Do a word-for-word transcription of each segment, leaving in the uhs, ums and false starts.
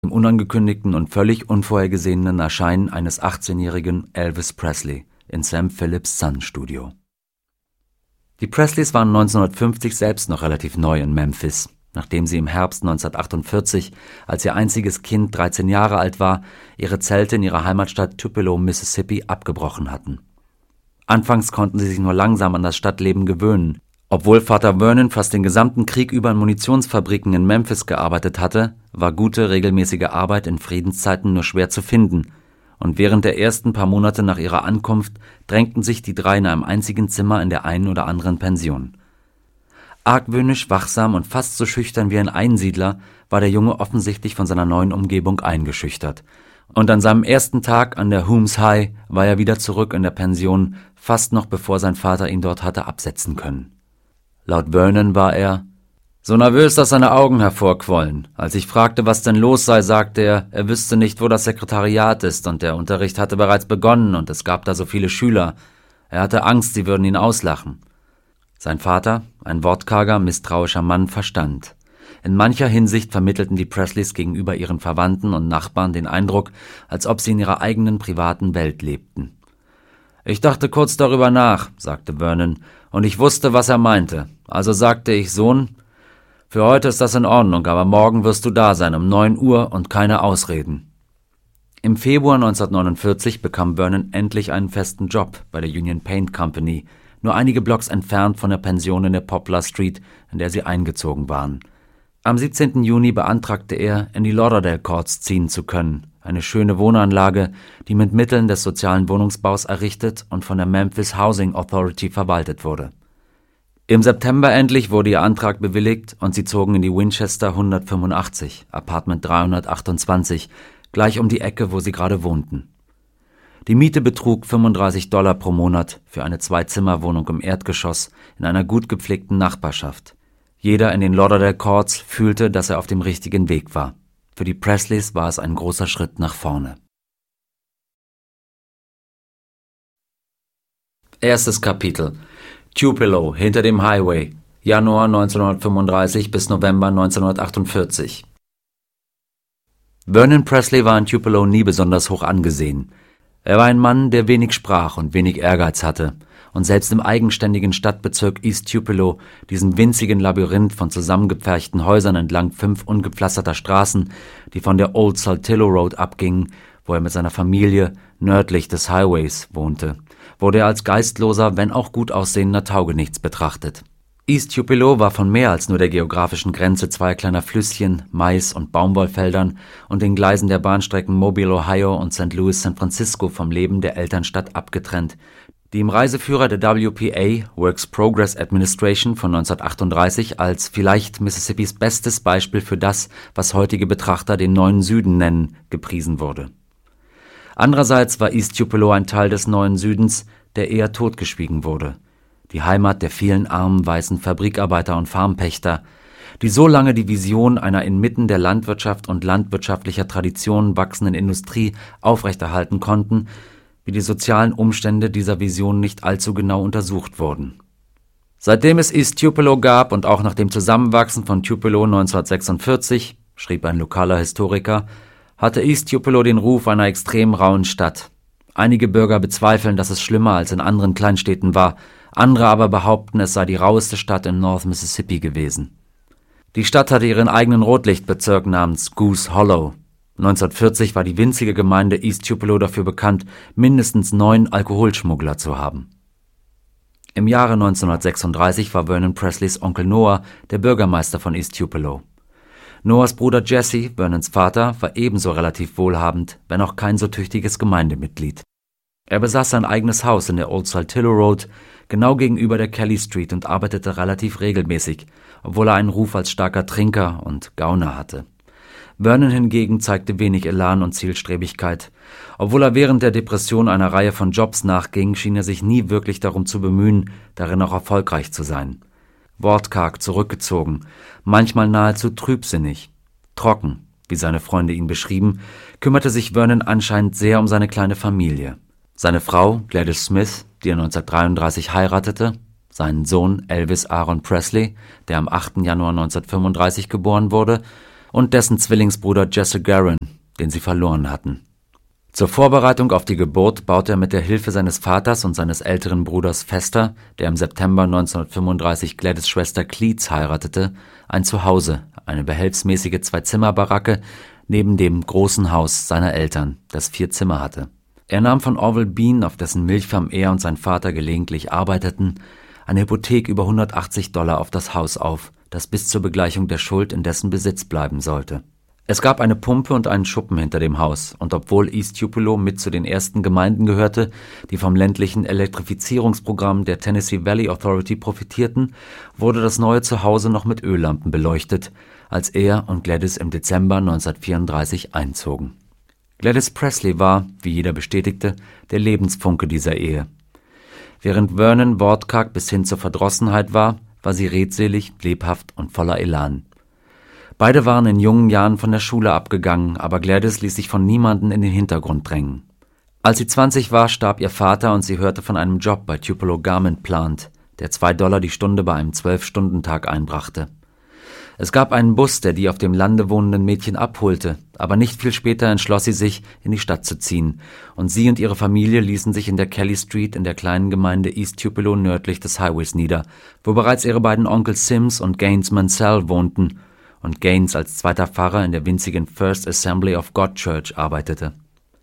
dem unangekündigten und völlig unvorhergesehenen Erscheinen eines achtzehnjährigen Elvis Presley in Sam Phillips Sun Studio. Die Presleys waren neunzehnhundertfünfzig selbst noch relativ neu in Memphis, nachdem sie im Herbst neunzehnhundertachtundvierzig, als ihr einziges Kind dreizehn Jahre alt war, ihre Zelte in ihrer Heimatstadt Tupelo, Mississippi, abgebrochen hatten. Anfangs konnten sie sich nur langsam an das Stadtleben gewöhnen. Obwohl Vater Vernon fast den gesamten Krieg über in Munitionsfabriken in Memphis gearbeitet hatte, war gute, regelmäßige Arbeit in Friedenszeiten nur schwer zu finden, und während der ersten paar Monate nach ihrer Ankunft drängten sich die drei in einem einzigen Zimmer in der einen oder anderen Pension. Argwöhnisch, wachsam und fast so schüchtern wie ein Einsiedler war der Junge offensichtlich von seiner neuen Umgebung eingeschüchtert, und an seinem ersten Tag an der Humes High war er wieder zurück in der Pension, fast noch bevor sein Vater ihn dort hatte absetzen können. Laut Vernon war er so nervös, dass seine Augen hervorquollen. Als ich fragte, was denn los sei, sagte er, er wüsste nicht, wo das Sekretariat ist, und der Unterricht hatte bereits begonnen und es gab da so viele Schüler. Er hatte Angst, sie würden ihn auslachen. Sein Vater, ein wortkarger, misstrauischer Mann, verstand. In mancher Hinsicht vermittelten die Presleys gegenüber ihren Verwandten und Nachbarn den Eindruck, als ob sie in ihrer eigenen privaten Welt lebten. »Ich dachte kurz darüber nach«, sagte Vernon, »und ich wusste, was er meinte. Also sagte ich, Sohn, für heute ist das in Ordnung, aber morgen wirst du da sein um neun Uhr und keine Ausreden.« Im Februar neunzehnhundertneunundvierzig bekam Vernon endlich einen festen Job bei der Union Paint Company, nur einige Blocks entfernt von der Pension in der Poplar Street, in der sie eingezogen waren. Am siebzehnten Juni beantragte er, in die Lauderdale Courts ziehen zu können, eine schöne Wohnanlage, die mit Mitteln des sozialen Wohnungsbaus errichtet und von der Memphis Housing Authority verwaltet wurde. Im September endlich wurde ihr Antrag bewilligt und sie zogen in die Winchester hundertfünfundachtzig, Apartment dreihundertachtundzwanzig, gleich um die Ecke, wo sie gerade wohnten. Die Miete betrug fünfunddreißig Dollar pro Monat für eine Zwei-Zimmer-Wohnung im Erdgeschoss in einer gut gepflegten Nachbarschaft. Jeder in den Lauderdale Courts fühlte, dass er auf dem richtigen Weg war. Für die Presleys war es ein großer Schritt nach vorne. Erstes Kapitel: Tupelo, hinter dem Highway, Januar neunzehnhundertfünfunddreißig bis November neunzehnhundertachtundvierzig. Vernon Presley war in Tupelo nie besonders hoch angesehen. Er war ein Mann, der wenig sprach und wenig Ehrgeiz hatte, und selbst im eigenständigen Stadtbezirk East Tupelo, diesem winzigen Labyrinth von zusammengepferchten Häusern entlang fünf ungepflasterter Straßen, die von der Old Saltillo Road abgingen, wo er mit seiner Familie nördlich des Highways wohnte, wurde er als geistloser, wenn auch gut aussehender Taugenichts betrachtet. East Tupelo war von mehr als nur der geografischen Grenze zweier kleiner Flüsschen, Mais- und Baumwollfeldern und den Gleisen der Bahnstrecken Mobile, Ohio und Saint Louis, San Francisco vom Leben der Elternstadt abgetrennt, die im Reiseführer der W P A, Works Progress Administration von neunzehnhundertachtunddreißig, als vielleicht Mississippis bestes Beispiel für das, was heutige Betrachter den neuen Süden nennen, gepriesen wurde. Andererseits war East Tupelo ein Teil des neuen Südens, der eher totgeschwiegen wurde. Die Heimat der vielen armen weißen Fabrikarbeiter und Farmpächter, die so lange die Vision einer inmitten der Landwirtschaft und landwirtschaftlicher Traditionen wachsenden Industrie aufrechterhalten konnten, wie die sozialen Umstände dieser Vision nicht allzu genau untersucht wurden. Seitdem es East Tupelo gab und auch nach dem Zusammenwachsen von Tupelo neunzehnhundertsechsundvierzig, schrieb ein lokaler Historiker, hatte East Tupelo den Ruf einer extrem rauen Stadt. Einige Bürger bezweifeln, dass es schlimmer als in anderen Kleinstädten war, andere aber behaupten, es sei die raueste Stadt in North Mississippi gewesen. Die Stadt hatte ihren eigenen Rotlichtbezirk namens Goose Hollow. neunzehnhundertvierzig war die winzige Gemeinde East Tupelo dafür bekannt, mindestens neun Alkoholschmuggler zu haben. Im Jahre neunzehnhundertsechsunddreißig war Vernon Presleys Onkel Noah der Bürgermeister von East Tupelo. Noahs Bruder Jesse, Vernons Vater, war ebenso relativ wohlhabend, wenn auch kein so tüchtiges Gemeindemitglied. Er besaß sein eigenes Haus in der Old Saltillo Road, genau gegenüber der Kelly Street, und arbeitete relativ regelmäßig, obwohl er einen Ruf als starker Trinker und Gauner hatte. Vernon hingegen zeigte wenig Elan und Zielstrebigkeit. Obwohl er während der Depression einer Reihe von Jobs nachging, schien er sich nie wirklich darum zu bemühen, darin auch erfolgreich zu sein. Wortkarg, zurückgezogen, manchmal nahezu trübsinnig, trocken, wie seine Freunde ihn beschrieben, kümmerte sich Vernon anscheinend sehr um seine kleine Familie. Seine Frau, Gladys Smith, die er neunzehnhundertdreiunddreißig heiratete, seinen Sohn Elvis Aaron Presley, der am achten Januar neunzehnhundertfünfunddreißig geboren wurde, und dessen Zwillingsbruder Jesse Garon, den sie verloren hatten. Zur Vorbereitung auf die Geburt baute er mit der Hilfe seines Vaters und seines älteren Bruders Fester, der im September neunzehnhundertfünfunddreißig Gladys' Schwester Cleets heiratete, ein Zuhause, eine behelfsmäßige Zwei-Zimmer-Baracke neben dem großen Haus seiner Eltern, das vier Zimmer hatte. Er nahm von Orville Bean, auf dessen Milchfarm er und sein Vater gelegentlich arbeiteten, eine Hypothek über hundertachtzig Dollar auf das Haus auf, das bis zur Begleichung der Schuld in dessen Besitz bleiben sollte. Es gab eine Pumpe und einen Schuppen hinter dem Haus, und obwohl East Tupelo mit zu den ersten Gemeinden gehörte, die vom ländlichen Elektrifizierungsprogramm der Tennessee Valley Authority profitierten, wurde das neue Zuhause noch mit Öllampen beleuchtet, als er und Gladys im Dezember neunzehnhundertvierunddreißig einzogen. Gladys Presley war, wie jeder bestätigte, der Lebensfunke dieser Ehe. Während Vernon wortkarg bis hin zur Verdrossenheit war, war sie redselig, lebhaft und voller Elan. Beide waren in jungen Jahren von der Schule abgegangen, aber Gladys ließ sich von niemandem in den Hintergrund drängen. Als sie zwanzig war, starb ihr Vater und sie hörte von einem Job bei Tupelo Garment Plant, der zwei Dollar die Stunde bei einem Zwölf-Stunden-Tag einbrachte. Es gab einen Bus, der die auf dem Lande wohnenden Mädchen abholte, aber nicht viel später entschloss sie sich, in die Stadt zu ziehen, und sie und ihre Familie ließen sich in der Kelly Street in der kleinen Gemeinde East Tupelo nördlich des Highways nieder, wo bereits ihre beiden Onkel Sims und Gaines Mansell wohnten und Gaines als zweiter Pfarrer in der winzigen First Assembly of God Church arbeitete.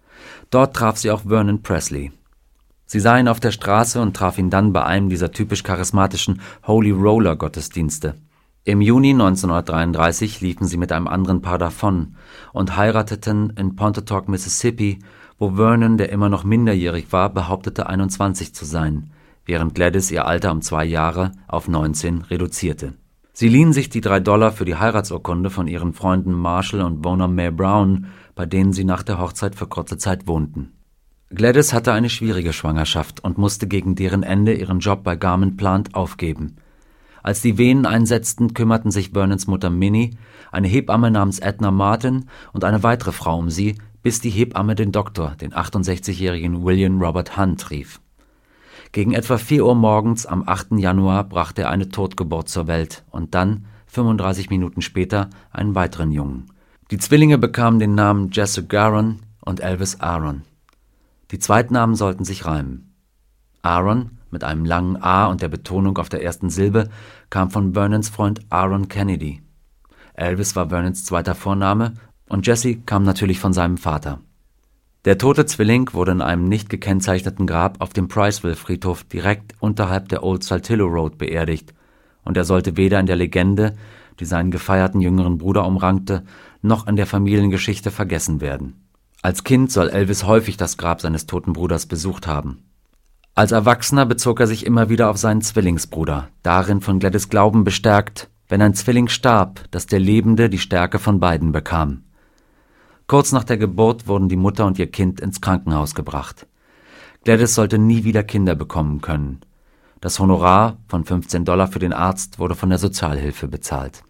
Dort traf sie auch Vernon Presley. Sie sah ihn auf der Straße und traf ihn dann bei einem dieser typisch charismatischen Holy Roller Gottesdienste. Im Juni neunzehnhundertdreiunddreißig liefen sie mit einem anderen Paar davon und heirateten in Pontotoc, Mississippi, wo Vernon, der immer noch minderjährig war, behauptete einundzwanzig zu sein, während Gladys ihr Alter um zwei Jahre auf neunzehn reduzierte. Sie liehen sich die drei Dollar für die Heiratsurkunde von ihren Freunden Marshall und Bona Mae Brown, bei denen sie nach der Hochzeit für kurze Zeit wohnten. Gladys hatte eine schwierige Schwangerschaft und musste gegen deren Ende ihren Job bei Garment Plant aufgeben. Als die Wehen einsetzten, kümmerten sich Vernons Mutter Minnie, eine Hebamme namens Edna Martin und eine weitere Frau um sie, bis die Hebamme den Doktor, den achtundsechzigjährigen William Robert Hunt, rief. Gegen etwa vier Uhr morgens am achten Januar brachte er eine Totgeburt zur Welt und dann, fünfunddreißig Minuten später, einen weiteren Jungen. Die Zwillinge bekamen den Namen Jesse Garon und Elvis Aaron. Die Zweitnamen sollten sich reimen. Aaron, mit einem langen A und der Betonung auf der ersten Silbe, kam von Vernons Freund Aaron Kennedy. Elvis war Vernons zweiter Vorname und Jesse kam natürlich von seinem Vater. Der tote Zwilling wurde in einem nicht gekennzeichneten Grab auf dem Priceville-Friedhof direkt unterhalb der Old Saltillo Road beerdigt, und er sollte weder in der Legende, die seinen gefeierten jüngeren Bruder umrankte, noch in der Familiengeschichte vergessen werden. Als Kind soll Elvis häufig das Grab seines toten Bruders besucht haben. Als Erwachsener bezog er sich immer wieder auf seinen Zwillingsbruder, darin von Gladys Glauben bestärkt, wenn ein Zwilling starb, dass der Lebende die Stärke von beiden bekam. Kurz nach der Geburt wurden die Mutter und ihr Kind ins Krankenhaus gebracht. Gladys sollte nie wieder Kinder bekommen können. Das Honorar von fünfzehn Dollar für den Arzt wurde von der Sozialhilfe bezahlt.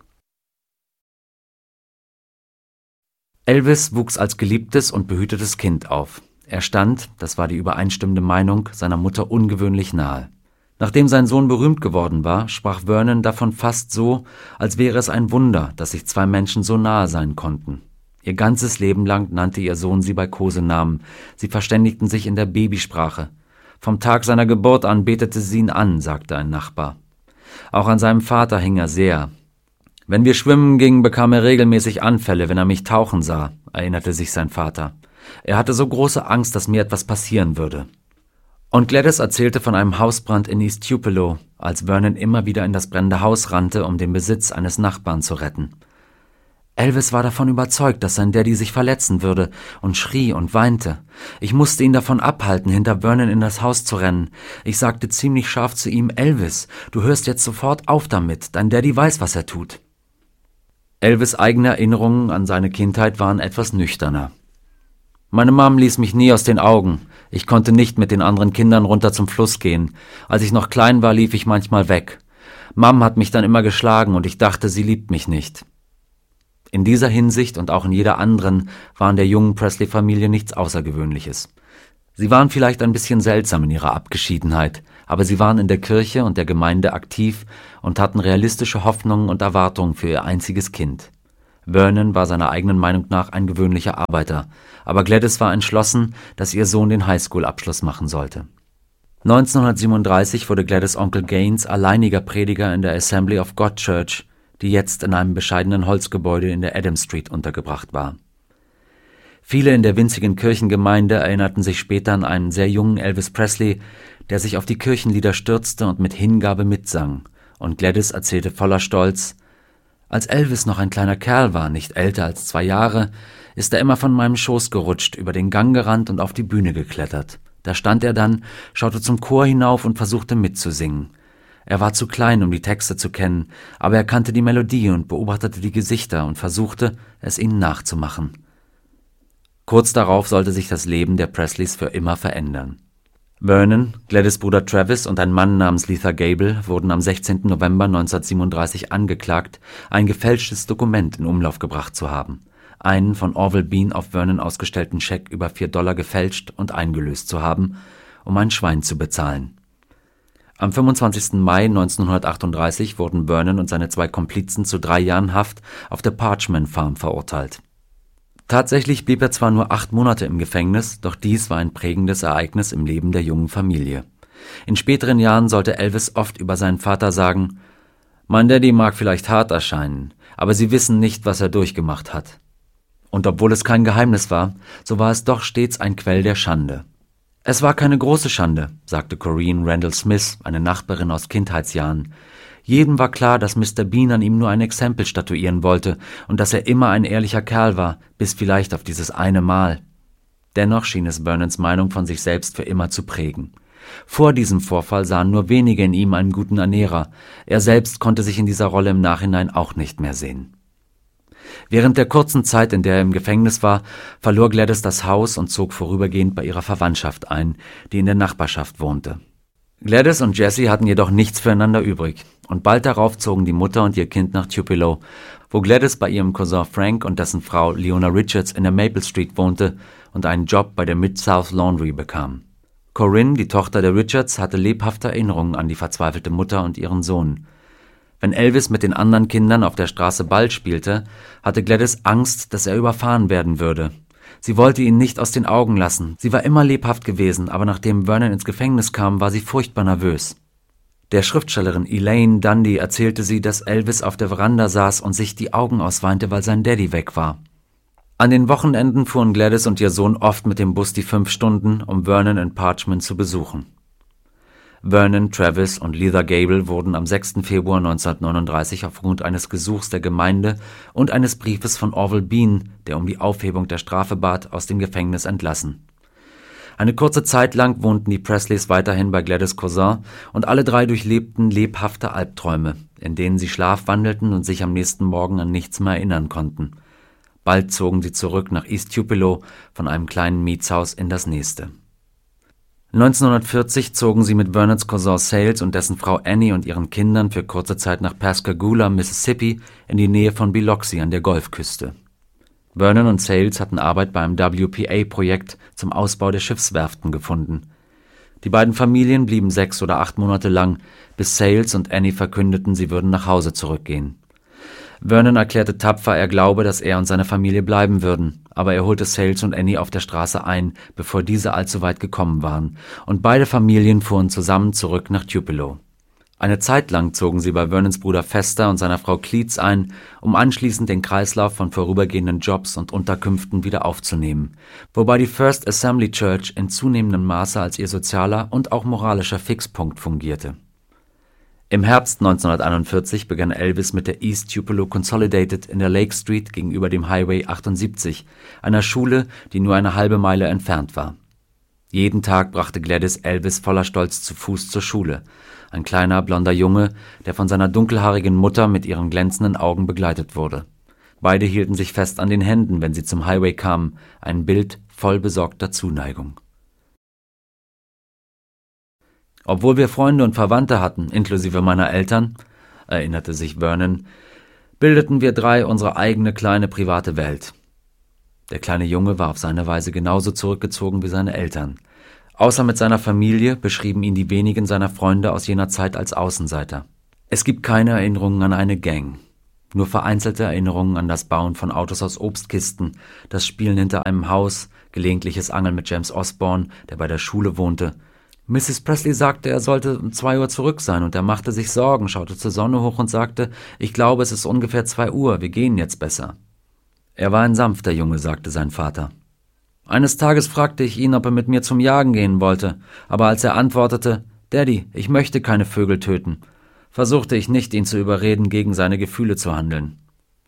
Elvis wuchs als geliebtes und behütetes Kind auf. Er stand, das war die übereinstimmende Meinung, seiner Mutter ungewöhnlich nahe. Nachdem sein Sohn berühmt geworden war, sprach Vernon davon fast so, als wäre es ein Wunder, dass sich zwei Menschen so nahe sein konnten. Ihr ganzes Leben lang nannte ihr Sohn sie bei Kosenamen. Sie verständigten sich in der Babysprache. Vom Tag seiner Geburt an betete sie ihn an, sagte ein Nachbar. Auch an seinem Vater hing er sehr. Wenn wir schwimmen gingen, bekam er regelmäßig Anfälle, wenn er mich tauchen sah, erinnerte sich sein Vater. Er hatte so große Angst, dass mir etwas passieren würde. Und Gladys erzählte von einem Hausbrand in East Tupelo, als Vernon immer wieder in das brennende Haus rannte, um den Besitz eines Nachbarn zu retten. Elvis war davon überzeugt, dass sein Daddy sich verletzen würde, und schrie und weinte. Ich musste ihn davon abhalten, hinter Vernon in das Haus zu rennen. Ich sagte ziemlich scharf zu ihm, Elvis, du hörst jetzt sofort auf damit, dein Daddy weiß, was er tut. Elvis' eigene Erinnerungen an seine Kindheit waren etwas nüchterner. Meine Mom ließ mich nie aus den Augen. Ich konnte nicht mit den anderen Kindern runter zum Fluss gehen. Als ich noch klein war, lief ich manchmal weg. Mom hat mich dann immer geschlagen und ich dachte, sie liebt mich nicht. In dieser Hinsicht und auch in jeder anderen waren der jungen Presley-Familie nichts Außergewöhnliches. Sie waren vielleicht ein bisschen seltsam in ihrer Abgeschiedenheit, aber sie waren in der Kirche und der Gemeinde aktiv und hatten realistische Hoffnungen und Erwartungen für ihr einziges Kind. Vernon war seiner eigenen Meinung nach ein gewöhnlicher Arbeiter, aber Gladys war entschlossen, dass ihr Sohn den Highschool-Abschluss machen sollte. neunzehnhundertsiebenunddreißig wurde Gladys' Onkel Gaines alleiniger Prediger in der Assembly of God Church, die jetzt in einem bescheidenen Holzgebäude in der Adams Street untergebracht war. Viele in der winzigen Kirchengemeinde erinnerten sich später an einen sehr jungen Elvis Presley, der sich auf die Kirchenlieder stürzte und mit Hingabe mitsang, und Gladys erzählte voller Stolz: Als Elvis noch ein kleiner Kerl war, nicht älter als zwei Jahre, ist er immer von meinem Schoß gerutscht, über den Gang gerannt und auf die Bühne geklettert. Da stand er dann, schaute zum Chor hinauf und versuchte mitzusingen. Er war zu klein, um die Texte zu kennen, aber er kannte die Melodie und beobachtete die Gesichter und versuchte, es ihnen nachzumachen. Kurz darauf sollte sich das Leben der Presleys für immer verändern. Vernon, Gladys' Bruder Travis und ein Mann namens Letha Gable wurden am sechzehnten November neunzehnhundertsiebenunddreißig angeklagt, ein gefälschtes Dokument in Umlauf gebracht zu haben, einen von Orville Bean auf Vernon ausgestellten Scheck über vier Dollar gefälscht und eingelöst zu haben, um ein Schwein zu bezahlen. Am fünfundzwanzigsten Mai neunzehnhundertachtunddreißig wurden Vernon und seine zwei Komplizen zu drei Jahren Haft auf der Parchman Farm verurteilt. Tatsächlich blieb er zwar nur acht Monate im Gefängnis, doch dies war ein prägendes Ereignis im Leben der jungen Familie. In späteren Jahren sollte Elvis oft über seinen Vater sagen: »Mein Daddy mag vielleicht hart erscheinen, aber Sie wissen nicht, was er durchgemacht hat.« Und obwohl es kein Geheimnis war, so war es doch stets ein Quell der Schande. »Es war keine große Schande«, sagte Corinne Randall Smith, eine Nachbarin aus Kindheitsjahren. Jedem war klar, dass Mister Bean an ihm nur ein Exempel statuieren wollte und dass er immer ein ehrlicher Kerl war, bis vielleicht auf dieses eine Mal. Dennoch schien es Vernons Meinung von sich selbst für immer zu prägen. Vor diesem Vorfall sahen nur wenige in ihm einen guten Ernährer. Er selbst konnte sich in dieser Rolle im Nachhinein auch nicht mehr sehen. Während der kurzen Zeit, in der er im Gefängnis war, verlor Gladys das Haus und zog vorübergehend bei ihrer Verwandtschaft ein, die in der Nachbarschaft wohnte. Gladys und Jessie hatten jedoch nichts füreinander übrig, und bald darauf zogen die Mutter und ihr Kind nach Tupelo, wo Gladys bei ihrem Cousin Frank und dessen Frau Leona Richards in der Maple Street wohnte und einen Job bei der Mid-South Laundry bekam. Corinne, die Tochter der Richards, hatte lebhafte Erinnerungen an die verzweifelte Mutter und ihren Sohn. Wenn Elvis mit den anderen Kindern auf der Straße Ball spielte, hatte Gladys Angst, dass er überfahren werden würde. Sie wollte ihn nicht aus den Augen lassen. Sie war immer lebhaft gewesen, aber nachdem Vernon ins Gefängnis kam, war sie furchtbar nervös. Der Schriftstellerin Elaine Dundee erzählte sie, dass Elvis auf der Veranda saß und sich die Augen ausweinte, weil sein Daddy weg war. An den Wochenenden fuhren Gladys und ihr Sohn oft mit dem Bus die fünf Stunden, um Vernon in Parchman zu besuchen. Vernon, Travis und Letha Gable wurden am sechsten Februar neunzehnhundertneununddreißig aufgrund eines Gesuchs der Gemeinde und eines Briefes von Orville Bean, der um die Aufhebung der Strafe bat, aus dem Gefängnis entlassen. Eine kurze Zeit lang wohnten die Presleys weiterhin bei Gladys' Cousin und alle drei durchlebten lebhafte Albträume, in denen sie schlafwandelten und sich am nächsten Morgen an nichts mehr erinnern konnten. Bald zogen sie zurück nach East Tupelo, von einem kleinen Mietshaus in das nächste. neunzehnhundertvierzig zogen sie mit Vernons Cousin Sales und dessen Frau Annie und ihren Kindern für kurze Zeit nach Pascagoula, Mississippi, in die Nähe von Biloxi an der Golfküste. Vernon und Sales hatten Arbeit beim W P A-Projekt zum Ausbau der Schiffswerften gefunden. Die beiden Familien blieben sechs oder acht Monate lang, bis Sales und Annie verkündeten, sie würden nach Hause zurückgehen. Vernon erklärte tapfer, er glaube, dass er und seine Familie bleiben würden, aber er holte Sales und Annie auf der Straße ein, bevor diese allzu weit gekommen waren, und beide Familien fuhren zusammen zurück nach Tupelo. Eine Zeit lang zogen sie bei Vernons Bruder Fester und seiner Frau Cleets ein, um anschließend den Kreislauf von vorübergehenden Jobs und Unterkünften wieder aufzunehmen, wobei die First Assembly Church in zunehmendem Maße als ihr sozialer und auch moralischer Fixpunkt fungierte. Im Herbst neunzehnhunderteinundvierzig begann Elvis mit der East Tupelo Consolidated in der Lake Street gegenüber dem Highway achtundsiebzig, einer Schule, die nur eine halbe Meile entfernt war. Jeden Tag brachte Gladys Elvis voller Stolz zu Fuß zur Schule, ein kleiner, blonder Junge, der von seiner dunkelhaarigen Mutter mit ihren glänzenden Augen begleitet wurde. Beide hielten sich fest an den Händen, wenn sie zum Highway kamen, ein Bild voll besorgter Zuneigung. Obwohl wir Freunde und Verwandte hatten, inklusive meiner Eltern, erinnerte sich Vernon, bildeten wir drei unsere eigene kleine private Welt. Der kleine Junge war auf seine Weise genauso zurückgezogen wie seine Eltern. Außer mit seiner Familie beschrieben ihn die wenigen seiner Freunde aus jener Zeit als Außenseiter. Es gibt keine Erinnerungen an eine Gang. Nur vereinzelte Erinnerungen an das Bauen von Autos aus Obstkisten, das Spielen hinter einem Haus, gelegentliches Angeln mit James Osborne, der bei der Schule wohnte. Misses Presley sagte, er sollte um zwei Uhr zurück sein, und er machte sich Sorgen, schaute zur Sonne hoch und sagte, »Ich glaube, es ist ungefähr zwei Uhr, wir gehen jetzt besser.« Er war ein sanfter Junge, sagte sein Vater. Eines Tages fragte ich ihn, ob er mit mir zum Jagen gehen wollte, aber als er antwortete, »Daddy, ich möchte keine Vögel töten«, versuchte ich nicht, ihn zu überreden, gegen seine Gefühle zu handeln.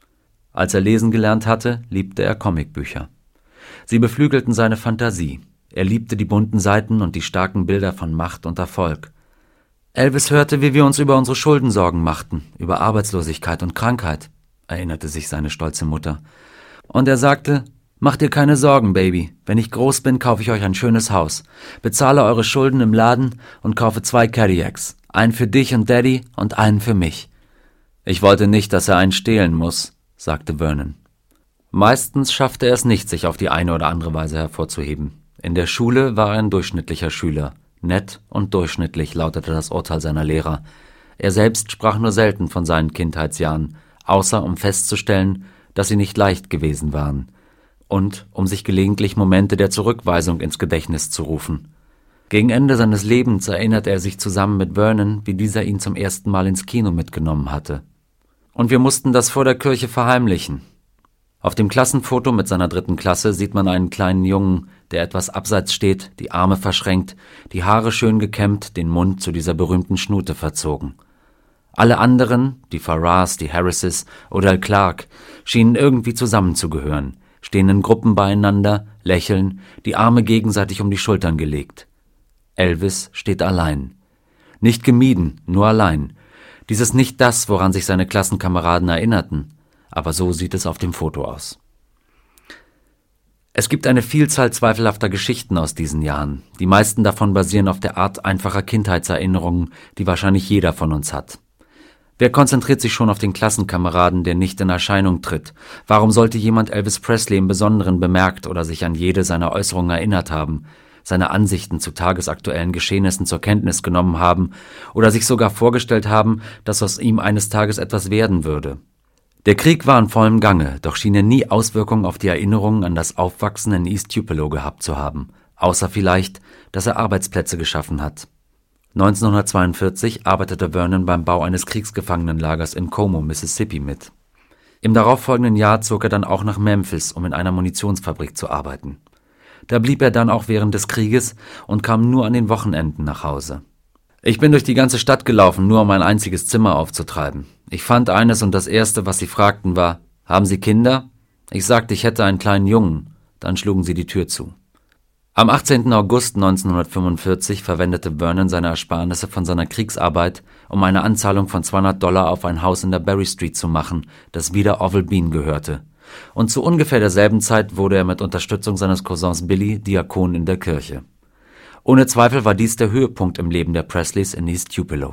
Als er lesen gelernt hatte, liebte er Comicbücher. Sie beflügelten seine Fantasie. Er liebte die bunten Seiten und die starken Bilder von Macht und Erfolg. Elvis hörte, wie wir uns über unsere Schulden Sorgen machten, über Arbeitslosigkeit und Krankheit, erinnerte sich seine stolze Mutter. Und er sagte, »Mach dir keine Sorgen, Baby. Wenn ich groß bin, kaufe ich euch ein schönes Haus, bezahle eure Schulden im Laden und kaufe zwei Cadillacs. Einen für dich und Daddy und einen für mich.« Ich wollte nicht, dass er einen stehlen muss, sagte Vernon. Meistens schaffte er es nicht, sich auf die eine oder andere Weise hervorzuheben. In der Schule war er ein durchschnittlicher Schüler. Nett und durchschnittlich lautete das Urteil seiner Lehrer. Er selbst sprach nur selten von seinen Kindheitsjahren, außer um festzustellen, dass sie nicht leicht gewesen waren. Und um sich gelegentlich Momente der Zurückweisung ins Gedächtnis zu rufen. Gegen Ende seines Lebens erinnert er sich zusammen mit Vernon, wie dieser ihn zum ersten Mal ins Kino mitgenommen hatte. Und wir mussten das vor der Kirche verheimlichen. Auf dem Klassenfoto mit seiner dritten Klasse sieht man einen kleinen Jungen, der etwas abseits steht, die Arme verschränkt, die Haare schön gekämmt, den Mund zu dieser berühmten Schnute verzogen. Alle anderen, die Farrars, die Harrises oder Clark, schienen irgendwie zusammenzugehören, stehen in Gruppen beieinander, lächeln, die Arme gegenseitig um die Schultern gelegt. Elvis steht allein. Nicht gemieden, nur allein. Dies ist nicht das, woran sich seine Klassenkameraden erinnerten, aber so sieht es auf dem Foto aus. Es gibt eine Vielzahl zweifelhafter Geschichten aus diesen Jahren. Die meisten davon basieren auf der Art einfacher Kindheitserinnerungen, die wahrscheinlich jeder von uns hat. Wer konzentriert sich schon auf den Klassenkameraden, der nicht in Erscheinung tritt? Warum sollte jemand Elvis Presley im Besonderen bemerkt oder sich an jede seiner Äußerungen erinnert haben, seine Ansichten zu tagesaktuellen Geschehnissen zur Kenntnis genommen haben oder sich sogar vorgestellt haben, dass aus ihm eines Tages etwas werden würde? Der Krieg war in vollem Gange, doch schien er nie Auswirkungen auf die Erinnerungen an das Aufwachsen in East Tupelo gehabt zu haben, außer vielleicht, dass er Arbeitsplätze geschaffen hat. neunzehnhundertzweiundvierzig arbeitete Vernon beim Bau eines Kriegsgefangenenlagers in Como, Mississippi mit. Im darauffolgenden Jahr zog er dann auch nach Memphis, um in einer Munitionsfabrik zu arbeiten. Da blieb er dann auch während des Krieges und kam nur an den Wochenenden nach Hause. »Ich bin durch die ganze Stadt gelaufen, nur um ein einziges Zimmer aufzutreiben. Ich fand eines und das Erste, was sie fragten, war, »Haben Sie Kinder?« Ich sagte, ich hätte einen kleinen Jungen. Dann schlugen sie die Tür zu. Am achtzehnten August neunzehnhundertfünfundvierzig verwendete Vernon seine Ersparnisse von seiner Kriegsarbeit, um eine Anzahlung von zweihundert Dollar auf ein Haus in der Berry Street zu machen, das wieder Orville Bean gehörte. Und zu ungefähr derselben Zeit wurde er mit Unterstützung seines Cousins Billy Diakon in der Kirche. Ohne Zweifel war dies der Höhepunkt im Leben der Presleys in East Tupelo.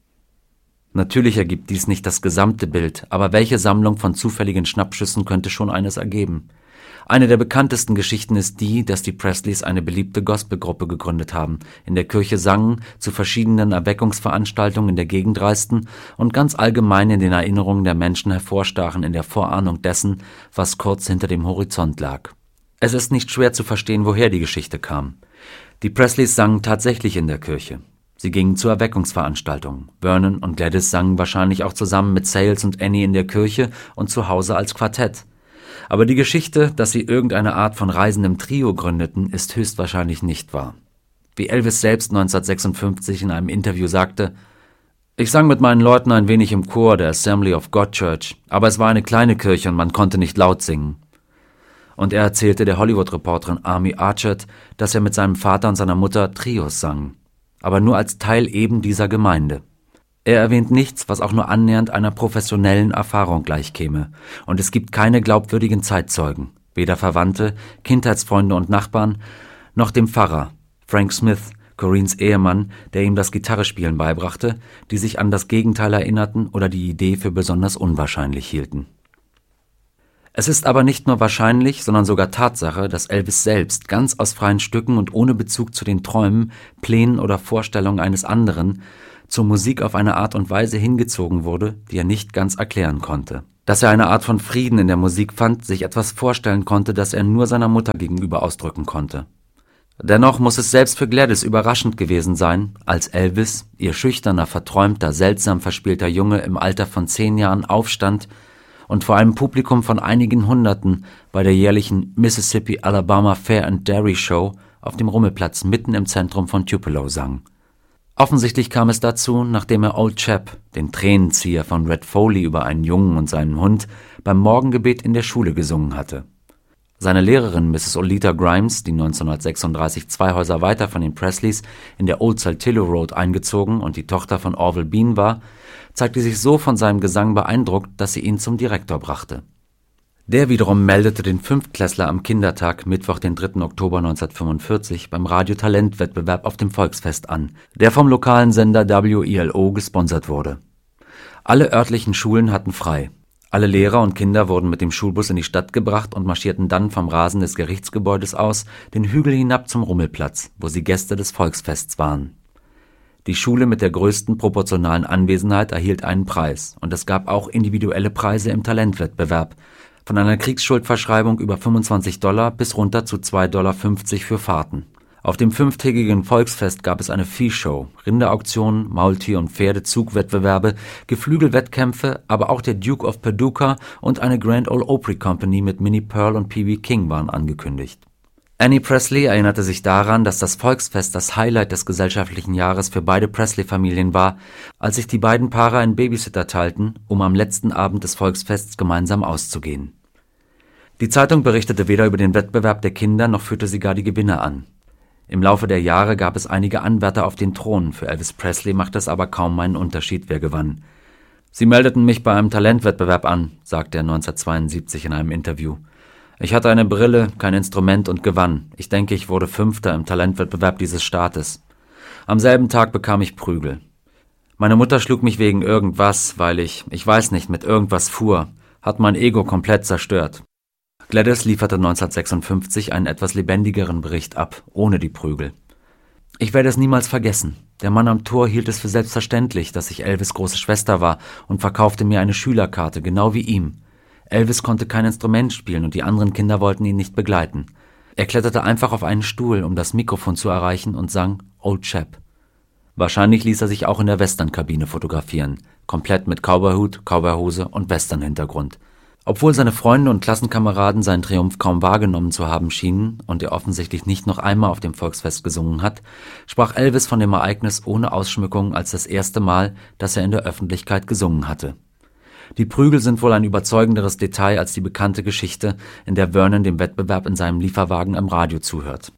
Natürlich ergibt dies nicht das gesamte Bild, aber welche Sammlung von zufälligen Schnappschüssen könnte schon eines ergeben? Eine der bekanntesten Geschichten ist die, dass die Presleys eine beliebte Gospelgruppe gegründet haben, in der Kirche sangen, zu verschiedenen Erweckungsveranstaltungen in der Gegend reisten und ganz allgemein in den Erinnerungen der Menschen hervorstachen in der Vorahnung dessen, was kurz hinter dem Horizont lag. Es ist nicht schwer zu verstehen, woher die Geschichte kam. Die Presleys sangen tatsächlich in der Kirche. Sie gingen zu Erweckungsveranstaltungen. Vernon und Gladys sangen wahrscheinlich auch zusammen mit Sales und Annie in der Kirche und zu Hause als Quartett. Aber die Geschichte, dass sie irgendeine Art von reisendem Trio gründeten, ist höchstwahrscheinlich nicht wahr. Wie Elvis selbst neunzehnhundertsechsundfünfzig in einem Interview sagte, »Ich sang mit meinen Leuten ein wenig im Chor der Assembly of God Church, aber es war eine kleine Kirche und man konnte nicht laut singen.« Und er erzählte der Hollywood-Reporterin Amy Archert, dass er mit seinem Vater und seiner Mutter Trios sang, aber nur als Teil eben dieser Gemeinde. Er erwähnt nichts, was auch nur annähernd einer professionellen Erfahrung gleichkäme, und es gibt keine glaubwürdigen Zeitzeugen, weder Verwandte, Kindheitsfreunde und Nachbarn, noch dem Pfarrer, Frank Smith, Coreens Ehemann, der ihm das Gitarrespielen beibrachte, die sich an das Gegenteil erinnerten oder die Idee für besonders unwahrscheinlich hielten. Es ist aber nicht nur wahrscheinlich, sondern sogar Tatsache, dass Elvis selbst ganz aus freien Stücken und ohne Bezug zu den Träumen, Plänen oder Vorstellungen eines anderen zur Musik auf eine Art und Weise hingezogen wurde, die er nicht ganz erklären konnte. dass er eine Art von Frieden in der Musik fand, sich etwas vorstellen konnte, das er nur seiner Mutter gegenüber ausdrücken konnte. Dennoch muss es selbst für Gladys überraschend gewesen sein, als Elvis, ihr schüchterner, verträumter, seltsam verspielter Junge im Alter von zehn Jahren aufstand und vor einem Publikum von einigen Hunderten bei der jährlichen Mississippi-Alabama Fair and Dairy Show auf dem Rummelplatz mitten im Zentrum von Tupelo sang. Offensichtlich kam es dazu, nachdem er Old Chap, den Tränenzieher von Red Foley über einen Jungen und seinen Hund, beim Morgengebet in der Schule gesungen hatte. Seine Lehrerin Misses Oleta Grimes, die neunzehnhundertsechsunddreißig zwei Häuser weiter von den Presleys in der Old Saltillo Road eingezogen und die Tochter von Orville Bean war, zeigte sich so von seinem Gesang beeindruckt, dass sie ihn zum Direktor brachte. Der wiederum meldete den Fünftklässler am Kindertag Mittwoch, den dritten Oktober neunzehnhundertfünfundvierzig, beim Radio-Talent-Wettbewerb auf dem Volksfest an, der vom lokalen Sender W E L O gesponsert wurde. Alle örtlichen Schulen hatten frei. Alle Lehrer und Kinder wurden mit dem Schulbus in die Stadt gebracht und marschierten dann vom Rasen des Gerichtsgebäudes aus den Hügel hinab zum Rummelplatz, wo sie Gäste des Volksfests waren. Die Schule mit der größten proportionalen Anwesenheit erhielt einen Preis, und es gab auch individuelle Preise im Talentwettbewerb, von einer Kriegsschuldverschreibung über fünfundzwanzig Dollar bis runter zu zwei Dollar fünfzig für Fahrten. Auf dem fünftägigen Volksfest gab es eine Viehshow, Rinderauktionen, Maultier- und Pferdezugwettbewerbe, Geflügelwettkämpfe, aber auch der Duke of Paducah und eine Grand Ole Opry Company mit Minnie Pearl und P B King waren angekündigt. Annie Presley erinnerte sich daran, dass das Volksfest das Highlight des gesellschaftlichen Jahres für beide Presley-Familien war, als sich die beiden Paare einen Babysitter teilten, um am letzten Abend des Volksfests gemeinsam auszugehen. Die Zeitung berichtete weder über den Wettbewerb der Kinder, noch führte sie gar die Gewinner an. Im Laufe der Jahre gab es einige Anwärter auf den Thron, für Elvis Presley machte es aber kaum einen Unterschied, wer gewann. »Sie meldeten mich bei einem Talentwettbewerb an«, sagte er neunzehnhundertzweiundsiebzig in einem Interview. »Ich hatte eine Brille, kein Instrument und gewann. Ich denke, ich wurde Fünfter im Talentwettbewerb dieses Staates. Am selben Tag bekam ich Prügel. Meine Mutter schlug mich wegen irgendwas, weil ich, ich weiß nicht, mit irgendwas fuhr, hat mein Ego komplett zerstört.« Gladys lieferte neunzehnhundertsechsundfünfzig einen etwas lebendigeren Bericht ab, ohne die Prügel. »Ich werde es niemals vergessen. Der Mann am Tor hielt es für selbstverständlich, dass ich Elvis' große Schwester war und verkaufte mir eine Schülerkarte, genau wie ihm. Elvis konnte kein Instrument spielen und die anderen Kinder wollten ihn nicht begleiten. Er kletterte einfach auf einen Stuhl, um das Mikrofon zu erreichen, und sang Old Chap. Wahrscheinlich ließ er sich auch in der Westernkabine fotografieren, komplett mit Cowboyhut, Cowboyhose und Western-Hintergrund. Obwohl seine Freunde und Klassenkameraden seinen Triumph kaum wahrgenommen zu haben schienen und er offensichtlich nicht noch einmal auf dem Volksfest gesungen hat, sprach Elvis von dem Ereignis ohne Ausschmückung als das erste Mal, dass er in der Öffentlichkeit gesungen hatte. Die Prügel sind wohl ein überzeugenderes Detail als die bekannte Geschichte, in der Vernon dem Wettbewerb in seinem Lieferwagen am Radio zuhört.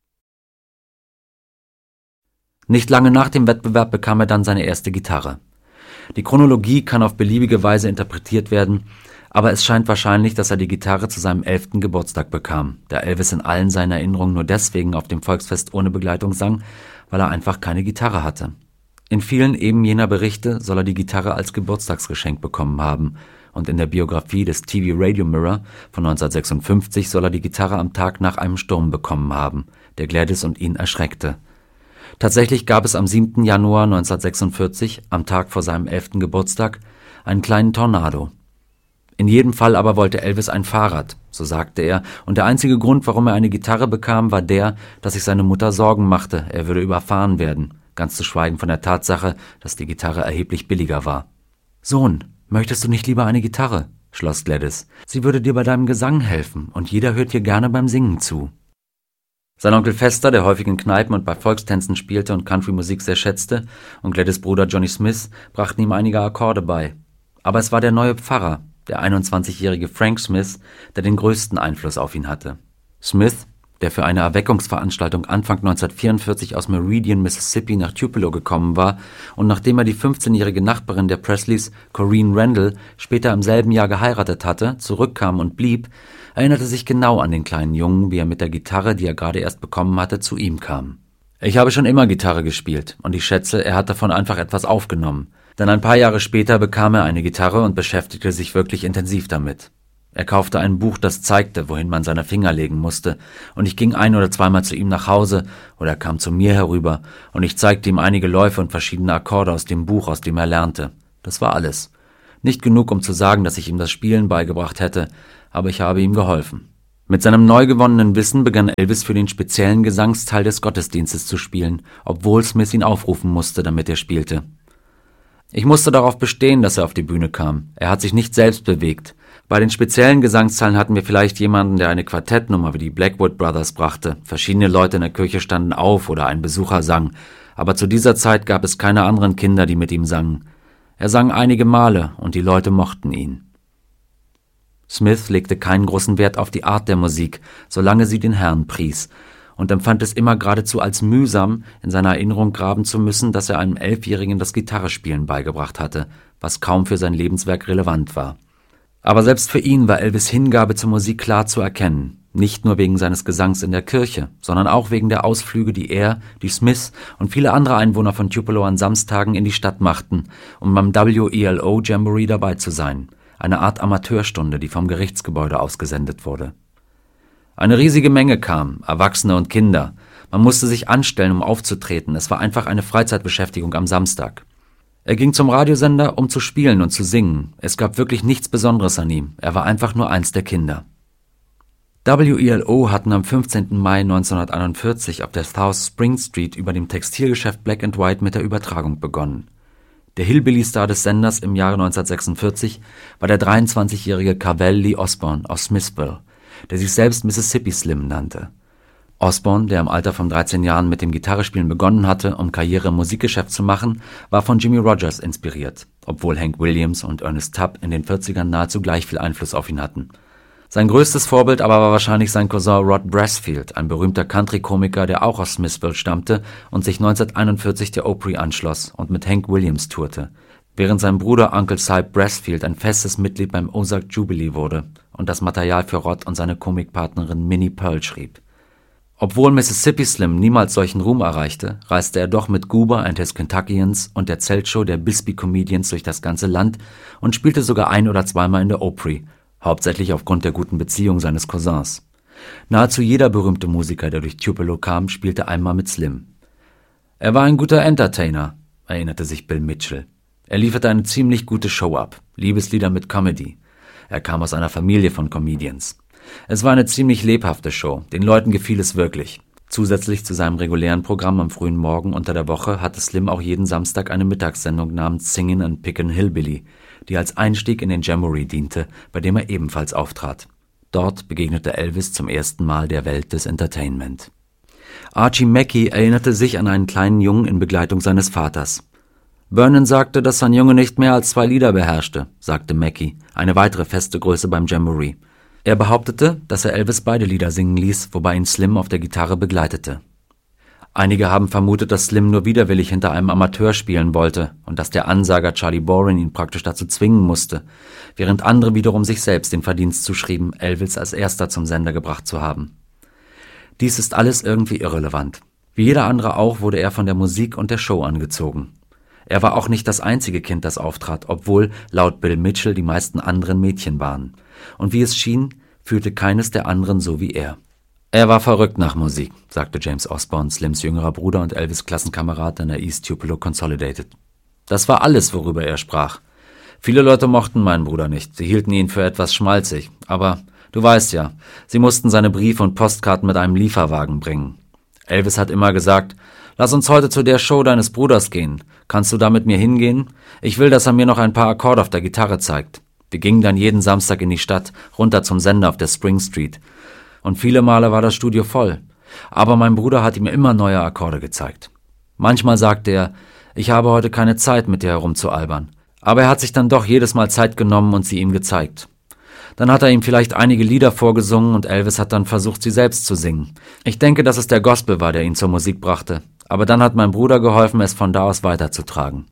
Nicht lange nach dem Wettbewerb bekam er dann seine erste Gitarre. Die Chronologie kann auf beliebige Weise interpretiert werden, aber es scheint wahrscheinlich, dass er die Gitarre zu seinem elften Geburtstag bekam, da Elvis in allen seinen Erinnerungen nur deswegen auf dem Volksfest ohne Begleitung sang, weil er einfach keine Gitarre hatte. In vielen eben jener Berichte soll er die Gitarre als Geburtstagsgeschenk bekommen haben, und in der Biografie des T V Radio Mirror von neunzehnhundertsechsundfünfzig soll er die Gitarre am Tag nach einem Sturm bekommen haben, der Gladys und ihn erschreckte. Tatsächlich gab es am siebten Januar neunzehnhundertsechsundvierzig, am Tag vor seinem elften Geburtstag, einen kleinen Tornado. In jedem Fall aber wollte Elvis ein Fahrrad, so sagte er, und der einzige Grund, warum er eine Gitarre bekam, war der, dass sich seine Mutter Sorgen machte, er würde überfahren werden, ganz zu schweigen von der Tatsache, dass die Gitarre erheblich billiger war. »Sohn, möchtest du nicht lieber eine Gitarre?« schloss Gladys. »Sie würde dir bei deinem Gesang helfen, und jeder hört dir gerne beim Singen zu.« Sein Onkel Fester, der häufig in Kneipen und bei Volkstänzen spielte und Country-Musik sehr schätzte, und Gladys' Bruder Johnny Smith brachten ihm einige Akkorde bei. Aber es war der neue Pfarrer, der einundzwanzigjährige Frank Smith, der den größten Einfluss auf ihn hatte. Smith, der für eine Erweckungsveranstaltung Anfang neunzehnhundertvierundvierzig aus Meridian, Mississippi nach Tupelo gekommen war und nachdem er die fünfzehnjährige Nachbarin der Presleys, Corinne Randall, später im selben Jahr geheiratet hatte, zurückkam und blieb, erinnerte sich genau an den kleinen Jungen, wie er mit der Gitarre, die er gerade erst bekommen hatte, zu ihm kam. »Ich habe schon immer Gitarre gespielt, und ich schätze, er hat davon einfach etwas aufgenommen. Denn ein paar Jahre später bekam er eine Gitarre und beschäftigte sich wirklich intensiv damit. Er kaufte ein Buch, das zeigte, wohin man seine Finger legen musste, und ich ging ein- oder zweimal zu ihm nach Hause, oder er kam zu mir herüber, und ich zeigte ihm einige Läufe und verschiedene Akkorde aus dem Buch, aus dem er lernte. Das war alles. Nicht genug, um zu sagen, dass ich ihm das Spielen beigebracht hätte, aber ich habe ihm geholfen. Mit seinem neu gewonnenen Wissen begann Elvis für den speziellen Gesangsteil des Gottesdienstes zu spielen, obwohl Smith ihn aufrufen musste, damit er spielte. Ich musste darauf bestehen, dass er auf die Bühne kam. Er hat sich nicht selbst bewegt. Bei den speziellen Gesangsteilen hatten wir vielleicht jemanden, der eine Quartettnummer wie die Blackwood Brothers brachte. Verschiedene Leute in der Kirche standen auf oder ein Besucher sang. Aber zu dieser Zeit gab es keine anderen Kinder, die mit ihm sangen. Er sang einige Male und die Leute mochten ihn. Smith legte keinen großen Wert auf die Art der Musik, solange sie den Herrn pries, und empfand es immer geradezu als mühsam, in seiner Erinnerung graben zu müssen, dass er einem Elfjährigen das Gitarrespielen beigebracht hatte, was kaum für sein Lebenswerk relevant war. Aber selbst für ihn war Elvis' Hingabe zur Musik klar zu erkennen, nicht nur wegen seines Gesangs in der Kirche, sondern auch wegen der Ausflüge, die er, die Smiths und viele andere Einwohner von Tupelo an Samstagen in die Stadt machten, um beim W E L O Jamboree dabei zu sein, eine Art Amateurstunde, die vom Gerichtsgebäude ausgesendet wurde. Eine riesige Menge kam, Erwachsene und Kinder. Man musste sich anstellen, um aufzutreten. Es war einfach eine Freizeitbeschäftigung am Samstag. Er ging zum Radiosender, um zu spielen und zu singen. Es gab wirklich nichts Besonderes an ihm. Er war einfach nur eins der Kinder. W E L O hatten am fünfzehnten Mai neunzehnhunderteinundvierzig auf der South Spring Street über dem Textilgeschäft Black and White mit der Übertragung begonnen. Der Hillbilly-Star des Senders im Jahre neunzehnhundertsechsundvierzig war der dreiundzwanzigjährige Cavell Lee Osborne aus Smithville, der sich selbst Mississippi Slim nannte. Osborne, der im Alter von dreizehn Jahren mit dem Gitarrespielen begonnen hatte, um Karriere im Musikgeschäft zu machen, war von Jimmie Rodgers inspiriert, obwohl Hank Williams und Ernest Tubb in den vierzigern nahezu gleich viel Einfluss auf ihn hatten. Sein größtes Vorbild aber war wahrscheinlich sein Cousin Rod Brasfield, ein berühmter Country-Komiker, der auch aus Smithville stammte und sich neunzehnhunderteinundvierzig der Opry anschloss und mit Hank Williams tourte, während sein Bruder Uncle Cy Brasfield ein festes Mitglied beim Ozark Jubilee wurde und das Material für Rod und seine Komikpartnerin Minnie Pearl schrieb. Obwohl Mississippi Slim niemals solchen Ruhm erreichte, reiste er doch mit Goober and his Kentuckians und der Zeltshow der Bisbee Comedians durch das ganze Land und spielte sogar ein- oder zweimal in der Opry, hauptsächlich aufgrund der guten Beziehung seines Cousins. Nahezu jeder berühmte Musiker, der durch Tupelo kam, spielte einmal mit Slim. Er war ein guter Entertainer, erinnerte sich Bill Mitchell. Er lieferte eine ziemlich gute Show ab, Liebeslieder mit Comedy. Er kam aus einer Familie von Comedians. Es war eine ziemlich lebhafte Show, den Leuten gefiel es wirklich. Zusätzlich zu seinem regulären Programm am frühen Morgen unter der Woche hatte Slim auch jeden Samstag eine Mittagssendung namens Singin' and Pickin' Hillbilly, die als Einstieg in den Jamboree diente, bei dem er ebenfalls auftrat. Dort begegnete Elvis zum ersten Mal der Welt des Entertainment. Archie Mackey erinnerte sich an einen kleinen Jungen in Begleitung seines Vaters. Vernon sagte, dass sein Junge nicht mehr als zwei Lieder beherrschte, sagte Mackey, eine weitere feste Größe beim Jamboree. Er behauptete, dass er Elvis beide Lieder singen ließ, wobei ihn Slim auf der Gitarre begleitete. Einige haben vermutet, dass Slim nur widerwillig hinter einem Amateur spielen wollte und dass der Ansager Charlie Boren ihn praktisch dazu zwingen musste, während andere wiederum sich selbst den Verdienst zuschrieben, Elvis als erster zum Sender gebracht zu haben. Dies ist alles irgendwie irrelevant. Wie jeder andere auch wurde er von der Musik und der Show angezogen. Er war auch nicht das einzige Kind, das auftrat, obwohl laut Bill Mitchell die meisten anderen Mädchen waren. Und wie es schien, fühlte keines der anderen so wie er. Er war verrückt nach Musik, sagte James Osborne, Slims jüngerer Bruder und Elvis' Klassenkamerad an der East Tupelo Consolidated. Das war alles, worüber er sprach. Viele Leute mochten meinen Bruder nicht, sie hielten ihn für etwas schmalzig, aber du weißt ja, sie mussten seine Briefe und Postkarten mit einem Lieferwagen bringen. Elvis hat immer gesagt, lass uns heute zu der Show deines Bruders gehen. Kannst du da mit mir hingehen? Ich will, dass er mir noch ein paar Akkorde auf der Gitarre zeigt. Wir gingen dann jeden Samstag in die Stadt, runter zum Sender auf der Spring Street. Und viele Male war das Studio voll. Aber mein Bruder hat ihm immer neue Akkorde gezeigt. Manchmal sagte er, ich habe heute keine Zeit, mit dir herumzualbern. Aber er hat sich dann doch jedes Mal Zeit genommen und sie ihm gezeigt. Dann hat er ihm vielleicht einige Lieder vorgesungen und Elvis hat dann versucht, sie selbst zu singen. Ich denke, dass es der Gospel war, der ihn zur Musik brachte. Aber dann hat mein Bruder geholfen, es von da aus weiterzutragen.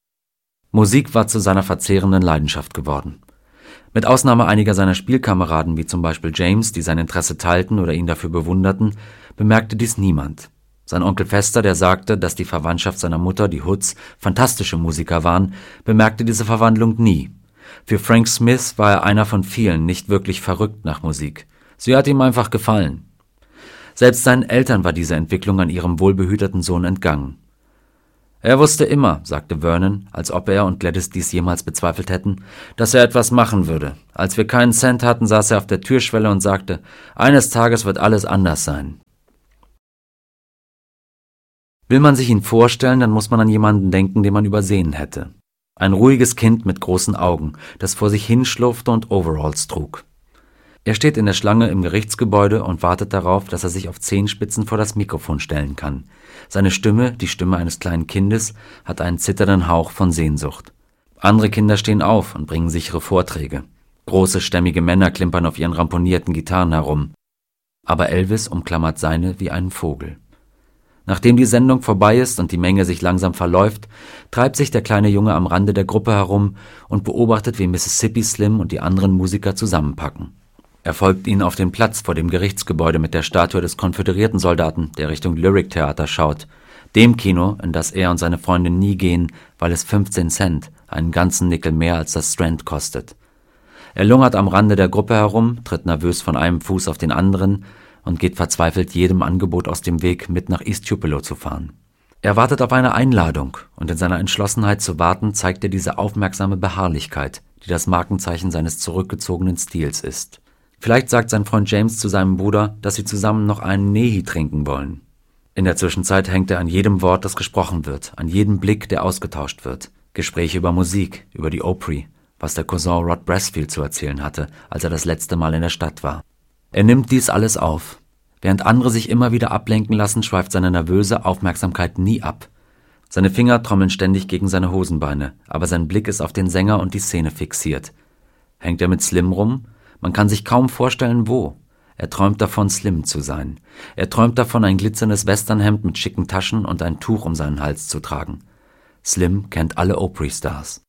Musik war zu seiner verzehrenden Leidenschaft geworden. Mit Ausnahme einiger seiner Spielkameraden, wie zum Beispiel James, die sein Interesse teilten oder ihn dafür bewunderten, bemerkte dies niemand. Sein Onkel Fester, der sagte, dass die Verwandtschaft seiner Mutter, die Hoods, fantastische Musiker waren, bemerkte diese Verwandlung nie. Für Frank Smith war er einer von vielen, nicht wirklich verrückt nach Musik. Sie hat ihm einfach gefallen. Selbst seinen Eltern war diese Entwicklung an ihrem wohlbehüteten Sohn entgangen. Er wusste immer, sagte Vernon, als ob er und Gladys dies jemals bezweifelt hätten, dass er etwas machen würde. Als wir keinen Cent hatten, saß er auf der Türschwelle und sagte, eines Tages wird alles anders sein. Will man sich ihn vorstellen, dann muss man an jemanden denken, den man übersehen hätte. Ein ruhiges Kind mit großen Augen, das vor sich hinschlurfte und Overalls trug. Er steht in der Schlange im Gerichtsgebäude und wartet darauf, dass er sich auf Zehenspitzen vor das Mikrofon stellen kann. Seine Stimme, die Stimme eines kleinen Kindes, hat einen zitternden Hauch von Sehnsucht. Andere Kinder stehen auf und bringen sichere Vorträge. Große, stämmige Männer klimpern auf ihren ramponierten Gitarren herum. Aber Elvis umklammert seine wie einen Vogel. Nachdem die Sendung vorbei ist und die Menge sich langsam verläuft, treibt sich der kleine Junge am Rande der Gruppe herum und beobachtet, wie Mississippi Slim und die anderen Musiker zusammenpacken. Er folgt ihnen auf den Platz vor dem Gerichtsgebäude mit der Statue des konföderierten Soldaten, der Richtung Lyric Theater schaut. Dem Kino, in das er und seine Freundin nie gehen, weil es fünfzehn Cent, einen ganzen Nickel mehr als das Strand kostet. Er lungert am Rande der Gruppe herum, tritt nervös von einem Fuß auf den anderen und geht verzweifelt jedem Angebot aus dem Weg, mit nach East Tupelo zu fahren. Er wartet auf eine Einladung, und in seiner Entschlossenheit zu warten zeigt er diese aufmerksame Beharrlichkeit, die das Markenzeichen seines zurückgezogenen Stils ist. Vielleicht sagt sein Freund James zu seinem Bruder, dass sie zusammen noch einen Nehi trinken wollen. In der Zwischenzeit hängt er an jedem Wort, das gesprochen wird, an jedem Blick, der ausgetauscht wird. Gespräche über Musik, über die Opry, was der Cousin Rod Brasfield zu erzählen hatte, als er das letzte Mal in der Stadt war. Er nimmt dies alles auf. Während andere sich immer wieder ablenken lassen, schweift seine nervöse Aufmerksamkeit nie ab. Seine Finger trommeln ständig gegen seine Hosenbeine, aber sein Blick ist auf den Sänger und die Szene fixiert. Hängt er mit Slim rum? Man kann sich kaum vorstellen, wo. Er träumt davon, Slim zu sein. Er träumt davon, ein glitzerndes Westernhemd mit schicken Taschen und ein Tuch um seinen Hals zu tragen. Slim kennt alle Opry-Stars.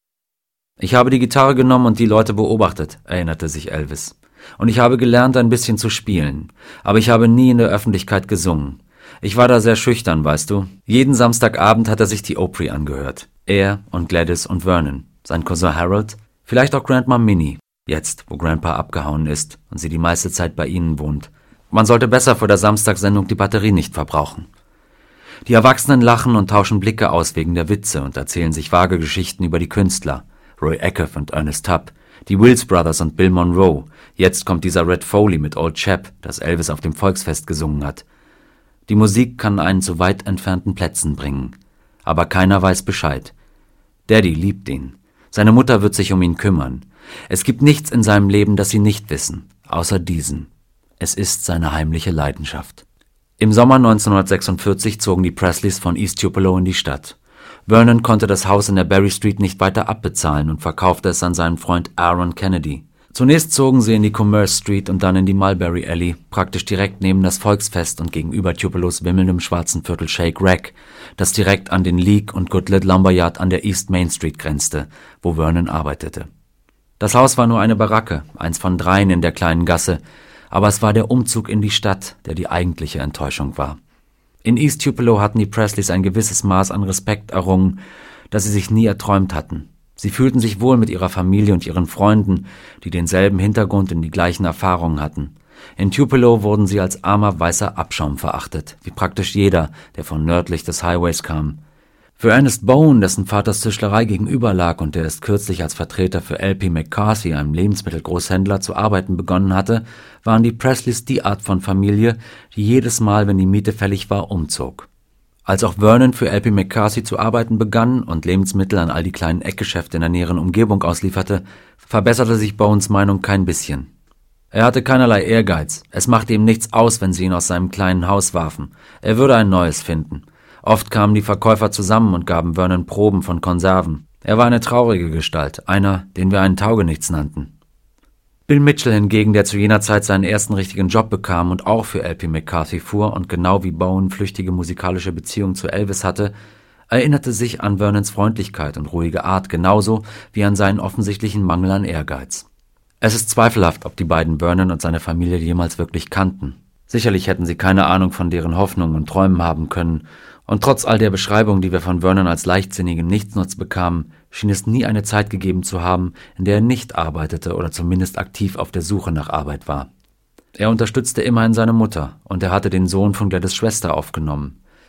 »Ich habe die Gitarre genommen und die Leute beobachtet«, erinnerte sich Elvis. »Und ich habe gelernt, ein bisschen zu spielen. Aber ich habe nie in der Öffentlichkeit gesungen. Ich war da sehr schüchtern, weißt du. Jeden Samstagabend hat er sich die Opry angehört. Er und Gladys und Vernon, sein Cousin Harold, vielleicht auch Grandma Minnie. Jetzt, wo Grandpa abgehauen ist und sie die meiste Zeit bei ihnen wohnt. Man sollte besser vor der Samstagssendung die Batterie nicht verbrauchen.« Die Erwachsenen lachen und tauschen Blicke aus wegen der Witze und erzählen sich vage Geschichten über die Künstler. Roy Acuff und Ernest Tubb, die Wills Brothers und Bill Monroe. Jetzt kommt dieser Red Foley mit Old Chap, das Elvis auf dem Volksfest gesungen hat. Die Musik kann einen zu weit entfernten Plätzen bringen. Aber keiner weiß Bescheid. Daddy liebt ihn. Seine Mutter wird sich um ihn kümmern. Es gibt nichts in seinem Leben, das sie nicht wissen, außer diesen. Es ist seine heimliche Leidenschaft. Im Sommer neunzehnhundertsechsundvierzig zogen die Presleys von East Tupelo in die Stadt. Vernon konnte das Haus in der Berry Street nicht weiter abbezahlen und verkaufte es an seinen Freund Aaron Kennedy. Zunächst zogen sie in die Commerce Street und dann in die Mulberry Alley, praktisch direkt neben das Volksfest und gegenüber Tupelos wimmelndem schwarzen Viertel Shake Rack, das direkt an den League und Goodlet Lumberyard an der East Main Street grenzte, wo Vernon arbeitete. Das Haus war nur eine Baracke, eins von dreien in der kleinen Gasse, aber es war der Umzug in die Stadt, der die eigentliche Enttäuschung war. In East Tupelo hatten die Presleys ein gewisses Maß an Respekt errungen, das sie sich nie erträumt hatten. Sie fühlten sich wohl mit ihrer Familie und ihren Freunden, die denselben Hintergrund und die gleichen Erfahrungen hatten. In Tupelo wurden sie als armer weißer Abschaum verachtet, wie praktisch jeder, der von nördlich des Highways kam. Für Ernest Bowen, dessen Vaters Tischlerei gegenüber lag und der erst kürzlich als Vertreter für L P McCarthy, einem Lebensmittelgroßhändler, zu arbeiten begonnen hatte, waren die Presleys die Art von Familie, die jedes Mal, wenn die Miete fällig war, umzog. Als auch Vernon für L P McCarthy zu arbeiten begann und Lebensmittel an all die kleinen Eckgeschäfte in der näheren Umgebung auslieferte, verbesserte sich Bowens Meinung kein bisschen. Er hatte keinerlei Ehrgeiz. Es machte ihm nichts aus, wenn sie ihn aus seinem kleinen Haus warfen. Er würde ein neues finden. Oft kamen die Verkäufer zusammen und gaben Vernon Proben von Konserven. Er war eine traurige Gestalt, einer, den wir einen Taugenichts nannten. Bill Mitchell hingegen, der zu jener Zeit seinen ersten richtigen Job bekam und auch für L P McCarthy fuhr und genau wie Bowen flüchtige musikalische Beziehungen zu Elvis hatte, erinnerte sich an Vernons Freundlichkeit und ruhige Art genauso wie an seinen offensichtlichen Mangel an Ehrgeiz. Es ist zweifelhaft, ob die beiden Vernon und seine Familie jemals wirklich kannten. Sicherlich hätten sie keine Ahnung von deren Hoffnungen und Träumen haben können, und trotz all der Beschreibung, die wir von Vernon als leichtsinnigen Nichtsnutz bekamen, schien es nie eine Zeit gegeben zu haben, in der er nicht arbeitete oder zumindest aktiv auf der Suche nach Arbeit war. Er unterstützte immerhin seine Mutter, und er hatte den Sohn von Gladys Schwester aufgenommen.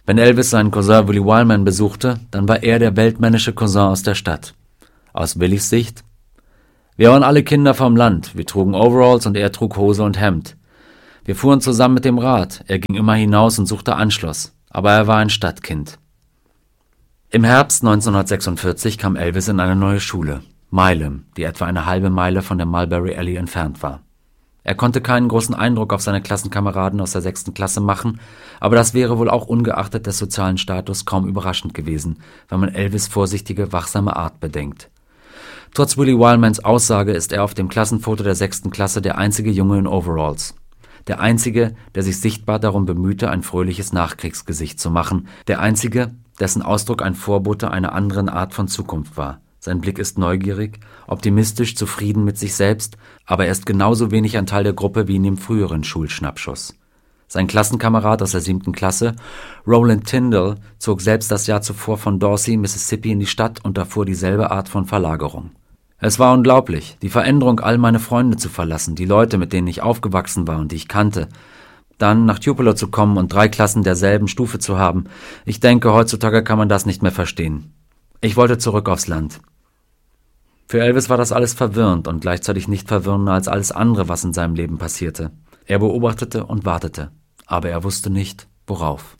Wenn Elvis seinen Cousin Willie Wildman besuchte, dann war er der weltmännische Cousin aus der Stadt. Aus Willies Sicht: Wir waren alle Kinder vom Land, wir trugen Overalls und er trug Hose und Hemd. Wir fuhren zusammen mit dem Rad, er ging immer hinaus und suchte Anschluss, aber er war ein Stadtkind. Im Herbst neunzehnhundertsechsundvierzig kam Elvis in eine neue Schule, Milam, die etwa eine halbe Meile von der Mulberry Alley entfernt war. Er konnte keinen großen Eindruck auf seine Klassenkameraden aus der sechsten Klasse machen, aber das wäre wohl auch ungeachtet des sozialen Status kaum überraschend gewesen, wenn man Elvis' vorsichtige, wachsame Art bedenkt. Trotz Willie Wildmans Aussage ist er auf dem Klassenfoto der sechsten Klasse der einzige Junge in Overalls. Der einzige, der sich sichtbar darum bemühte, ein fröhliches Nachkriegsgesicht zu machen. Der einzige, dessen Ausdruck ein Vorbote einer anderen Art von Zukunft war. Sein Blick ist neugierig, optimistisch, zufrieden mit sich selbst, aber er ist genauso wenig ein Teil der Gruppe wie in dem früheren Schulschnappschuss. Sein Klassenkamerad aus der siebten Klasse, Roland Tyndall, zog selbst das Jahr zuvor von Dorsey, Mississippi in die Stadt und erfuhr dieselbe Art von Verlagerung. Es war unglaublich, die Veränderung, all meine Freunde zu verlassen, die Leute, mit denen ich aufgewachsen war und die ich kannte. Dann nach Tupelo zu kommen und drei Klassen derselben Stufe zu haben. Ich denke, heutzutage kann man das nicht mehr verstehen. Ich wollte zurück aufs Land. Für Elvis war das alles verwirrend und gleichzeitig nicht verwirrender als alles andere, was in seinem Leben passierte. Er beobachtete und wartete, aber er wusste nicht, worauf.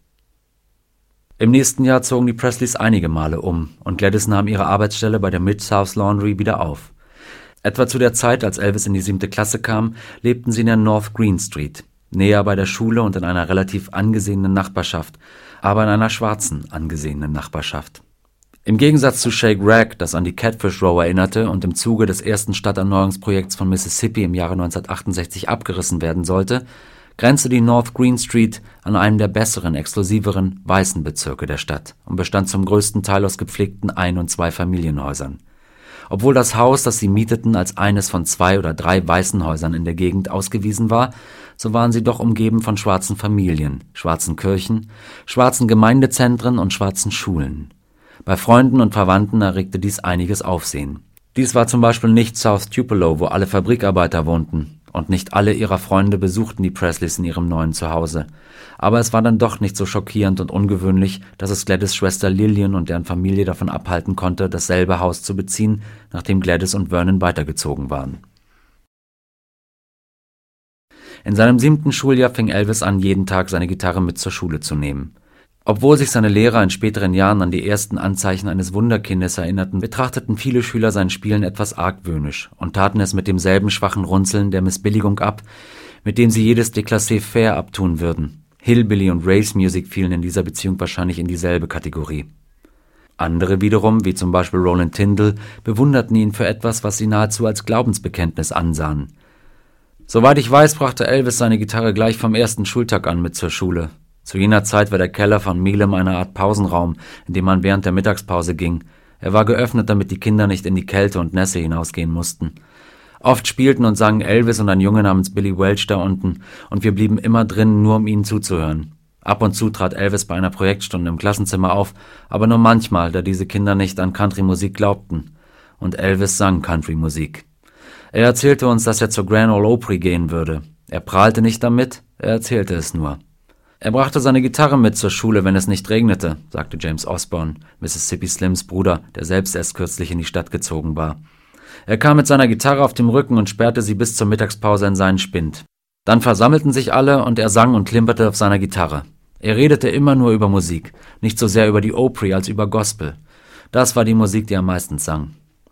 Im nächsten Jahr zogen die Presleys einige Male um und Gladys nahm ihre Arbeitsstelle bei der Mid-South Laundry wieder auf. Etwa zu der Zeit, als Elvis in die siebte Klasse kam, lebten sie in der North Green Street, näher bei der Schule und in einer relativ angesehenen Nachbarschaft, aber in einer schwarzen, angesehenen Nachbarschaft. Im Gegensatz zu Shake Rag, das an die Catfish Row erinnerte und im Zuge des ersten Stadterneuerungsprojekts von Mississippi im Jahre neunzehnhundertachtundsechzig abgerissen werden sollte, grenzte die North Green Street an einem der besseren, exklusiveren, weißen Bezirke der Stadt und bestand zum größten Teil aus gepflegten Ein- und Zweifamilienhäusern. Obwohl das Haus, das sie mieteten, als eines von zwei oder drei weißen Häusern in der Gegend ausgewiesen war, so waren sie doch umgeben von schwarzen Familien, schwarzen Kirchen, schwarzen Gemeindezentren und schwarzen Schulen. Bei Freunden und Verwandten erregte dies einiges Aufsehen. Dies war zum Beispiel nicht South Tupelo, wo alle Fabrikarbeiter wohnten, und nicht alle ihrer Freunde besuchten die Presleys in ihrem neuen Zuhause. Aber es war dann doch nicht so schockierend und ungewöhnlich, dass es Gladys' Schwester Lillian und deren Familie davon abhalten konnte, dasselbe Haus zu beziehen, nachdem Gladys und Vernon weitergezogen waren. In seinem siebten Schuljahr fing Elvis an, jeden Tag seine Gitarre mit zur Schule zu nehmen. Obwohl sich seine Lehrer in späteren Jahren an die ersten Anzeichen eines Wunderkindes erinnerten, betrachteten viele Schüler sein Spielen etwas argwöhnisch und taten es mit demselben schwachen Runzeln der Missbilligung ab, mit dem sie jedes Déclassé fair abtun würden. Hillbilly und Race Music fielen in dieser Beziehung wahrscheinlich in dieselbe Kategorie. Andere wiederum, wie zum Beispiel Roland Tyndall, bewunderten ihn für etwas, was sie nahezu als Glaubensbekenntnis ansahen. Soweit ich weiß, brachte Elvis seine Gitarre gleich vom ersten Schultag an mit zur Schule. Zu jener Zeit war der Keller von Milam eine Art Pausenraum, in dem man während der Mittagspause ging. Er war geöffnet, damit die Kinder nicht in die Kälte und Nässe hinausgehen mussten. Oft spielten und sangen Elvis und ein Junge namens Billy Welch da unten, und wir blieben immer drin, nur um ihnen zuzuhören. Ab und zu trat Elvis bei einer Projektstunde im Klassenzimmer auf, aber nur manchmal, da diese Kinder nicht an Country-Musik glaubten. Und Elvis sang Country-Musik. Er erzählte uns, dass er zur Grand Ole Opry gehen würde. Er prahlte nicht damit, er erzählte es nur. Er brachte seine Gitarre mit zur Schule, wenn es nicht regnete, sagte James Osborne, Mississippi Slims Bruder, der selbst erst kürzlich in die Stadt gezogen war. Er kam mit seiner Gitarre auf dem Rücken und sperrte sie bis zur Mittagspause in seinen Spind. Dann versammelten sich alle und er sang und klimperte auf seiner Gitarre. Er redete immer nur über Musik, nicht so sehr über die Opry als über Gospel. Das war die Musik, die er meistens sang.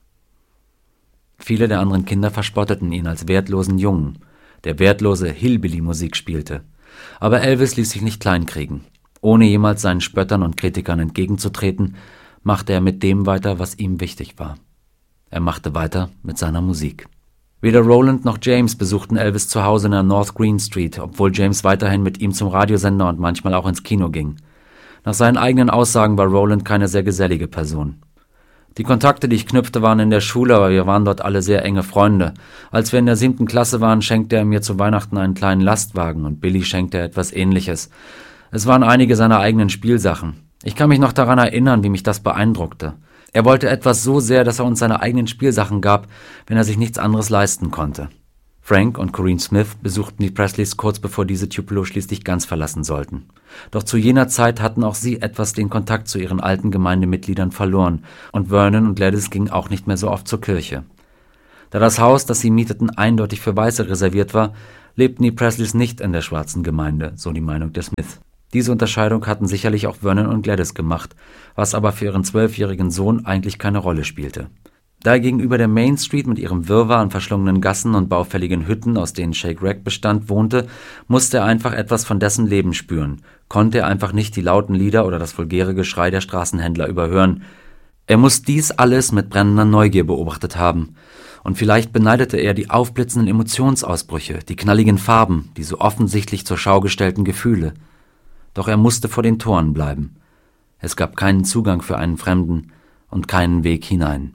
Viele der anderen Kinder verspotteten ihn als wertlosen Jungen, der wertlose Hillbilly-Musik spielte. Aber Elvis ließ sich nicht kleinkriegen. Ohne jemals seinen Spöttern und Kritikern entgegenzutreten, machte er mit dem weiter, was ihm wichtig war. Er machte weiter mit seiner Musik. Weder Roland noch James besuchten Elvis zu Hause in der North Green Street, obwohl James weiterhin mit ihm zum Radiosender und manchmal auch ins Kino ging. Nach seinen eigenen Aussagen war Roland keine sehr gesellige Person. Die Kontakte, die ich knüpfte, waren in der Schule, aber wir waren dort alle sehr enge Freunde. Als wir in der siebten Klasse waren, schenkte er mir zu Weihnachten einen kleinen Lastwagen und Billy schenkte etwas Ähnliches. Es waren einige seiner eigenen Spielsachen. Ich kann mich noch daran erinnern, wie mich das beeindruckte. Er wollte etwas so sehr, dass er uns seine eigenen Spielsachen gab, wenn er sich nichts anderes leisten konnte. Frank und Corinne Smith besuchten die Presleys kurz bevor diese Tupelo schließlich ganz verlassen sollten. Doch zu jener Zeit hatten auch sie etwas den Kontakt zu ihren alten Gemeindemitgliedern verloren und Vernon und Gladys gingen auch nicht mehr so oft zur Kirche. Da das Haus, das sie mieteten, eindeutig für Weiße reserviert war, lebten die Presleys nicht in der schwarzen Gemeinde, so die Meinung der Smith. Diese Unterscheidung hatten sicherlich auch Vernon und Gladys gemacht, was aber für ihren zwölfjährigen Sohn eigentlich keine Rolle spielte. Da er gegenüber der Main Street mit ihrem Wirrwarr an verschlungenen Gassen und baufälligen Hütten, aus denen Shake Rack bestand, wohnte, musste er einfach etwas von dessen Leben spüren, konnte er einfach nicht die lauten Lieder oder das vulgäre Geschrei der Straßenhändler überhören. Er muss dies alles mit brennender Neugier beobachtet haben. Und vielleicht beneidete er die aufblitzenden Emotionsausbrüche, die knalligen Farben, die so offensichtlich zur Schau gestellten Gefühle. Doch er musste vor den Toren bleiben. Es gab keinen Zugang für einen Fremden und keinen Weg hinein.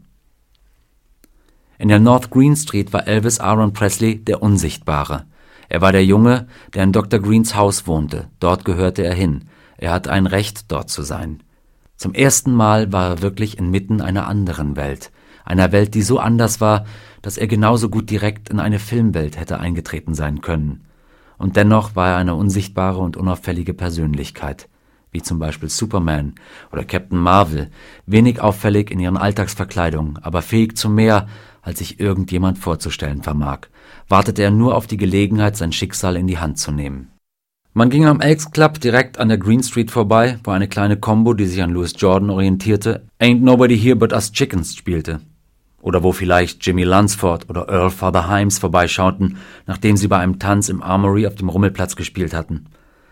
In der North Green Street war Elvis Aaron Presley der Unsichtbare. Er war der Junge, der in Doktor Greens Haus wohnte. Dort gehörte er hin. Er hatte ein Recht, dort zu sein. Zum ersten Mal war er wirklich inmitten einer anderen Welt. Einer Welt, die so anders war, dass er genauso gut direkt in eine Filmwelt hätte eingetreten sein können. Und dennoch war er eine unsichtbare und unauffällige Persönlichkeit, wie zum Beispiel Superman oder Captain Marvel, wenig auffällig in ihren Alltagsverkleidungen, aber fähig zu mehr, als sich irgendjemand vorzustellen vermag, wartete er nur auf die Gelegenheit, sein Schicksal in die Hand zu nehmen. Man ging am Elks Club direkt an der Green Street vorbei, wo eine kleine Combo, die sich an Louis Jordan orientierte, Ain't Nobody Here But Us Chickens spielte. Oder wo vielleicht Jimmy Lunsford oder Earl Father Himes vorbeischauten, nachdem sie bei einem Tanz im Armory auf dem Rummelplatz gespielt hatten.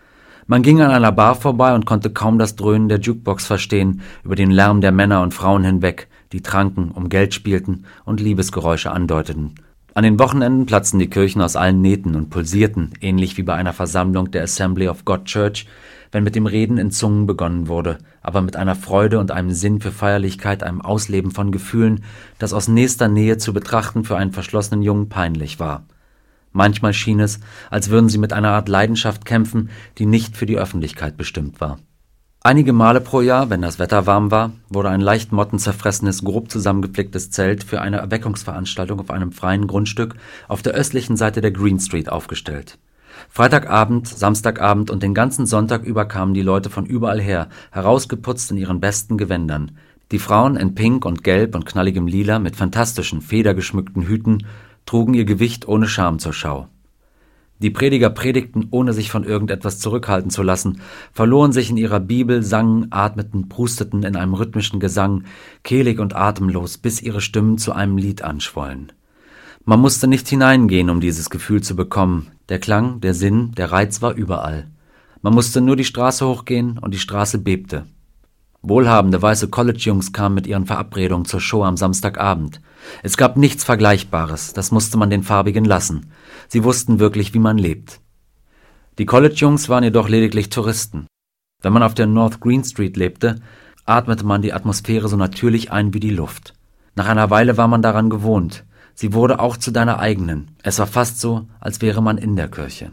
Man ging an einer Bar vorbei und konnte kaum das Dröhnen der Jukebox verstehen, über den Lärm der Männer und Frauen hinweg, die tranken, um Geld spielten und Liebesgeräusche andeuteten. An den Wochenenden platzten die Kirchen aus allen Nähten und pulsierten, ähnlich wie bei einer Versammlung der Assembly of God Church, wenn mit dem Reden in Zungen begonnen wurde, aber mit einer Freude und einem Sinn für Feierlichkeit, einem Ausleben von Gefühlen, das aus nächster Nähe zu betrachten für einen verschlossenen Jungen peinlich war. Manchmal schien es, als würden sie mit einer Art Leidenschaft kämpfen, die nicht für die Öffentlichkeit bestimmt war. Einige Male pro Jahr, wenn das Wetter warm war, wurde ein leicht mottenzerfressenes, grob zusammengeflicktes Zelt für eine Erweckungsveranstaltung auf einem freien Grundstück auf der östlichen Seite der Green Street aufgestellt. Freitagabend, Samstagabend und den ganzen Sonntag über kamen die Leute von überall her, herausgeputzt in ihren besten Gewändern. Die Frauen in Pink und Gelb und knalligem Lila mit fantastischen, federgeschmückten Hüten trugen ihr Gewicht ohne Scham zur Schau. Die Prediger predigten, ohne sich von irgendetwas zurückhalten zu lassen, verloren sich in ihrer Bibel, sangen, atmeten, prusteten in einem rhythmischen Gesang, kehlig und atemlos, bis ihre Stimmen zu einem Lied anschwollen. Man musste nicht hineingehen, um dieses Gefühl zu bekommen. Der Klang, der Sinn, der Reiz war überall. Man musste nur die Straße hochgehen und die Straße bebte. Wohlhabende weiße College-Jungs kamen mit ihren Verabredungen zur Show am Samstagabend. Es gab nichts Vergleichbares, das musste man den Farbigen lassen. Sie wussten wirklich, wie man lebt. Die College-Jungs waren jedoch lediglich Touristen. Wenn man auf der North Green Street lebte, atmete man die Atmosphäre so natürlich ein wie die Luft. Nach einer Weile war man daran gewohnt. Sie wurde auch zu deiner eigenen. Es war fast so, als wäre man in der Kirche.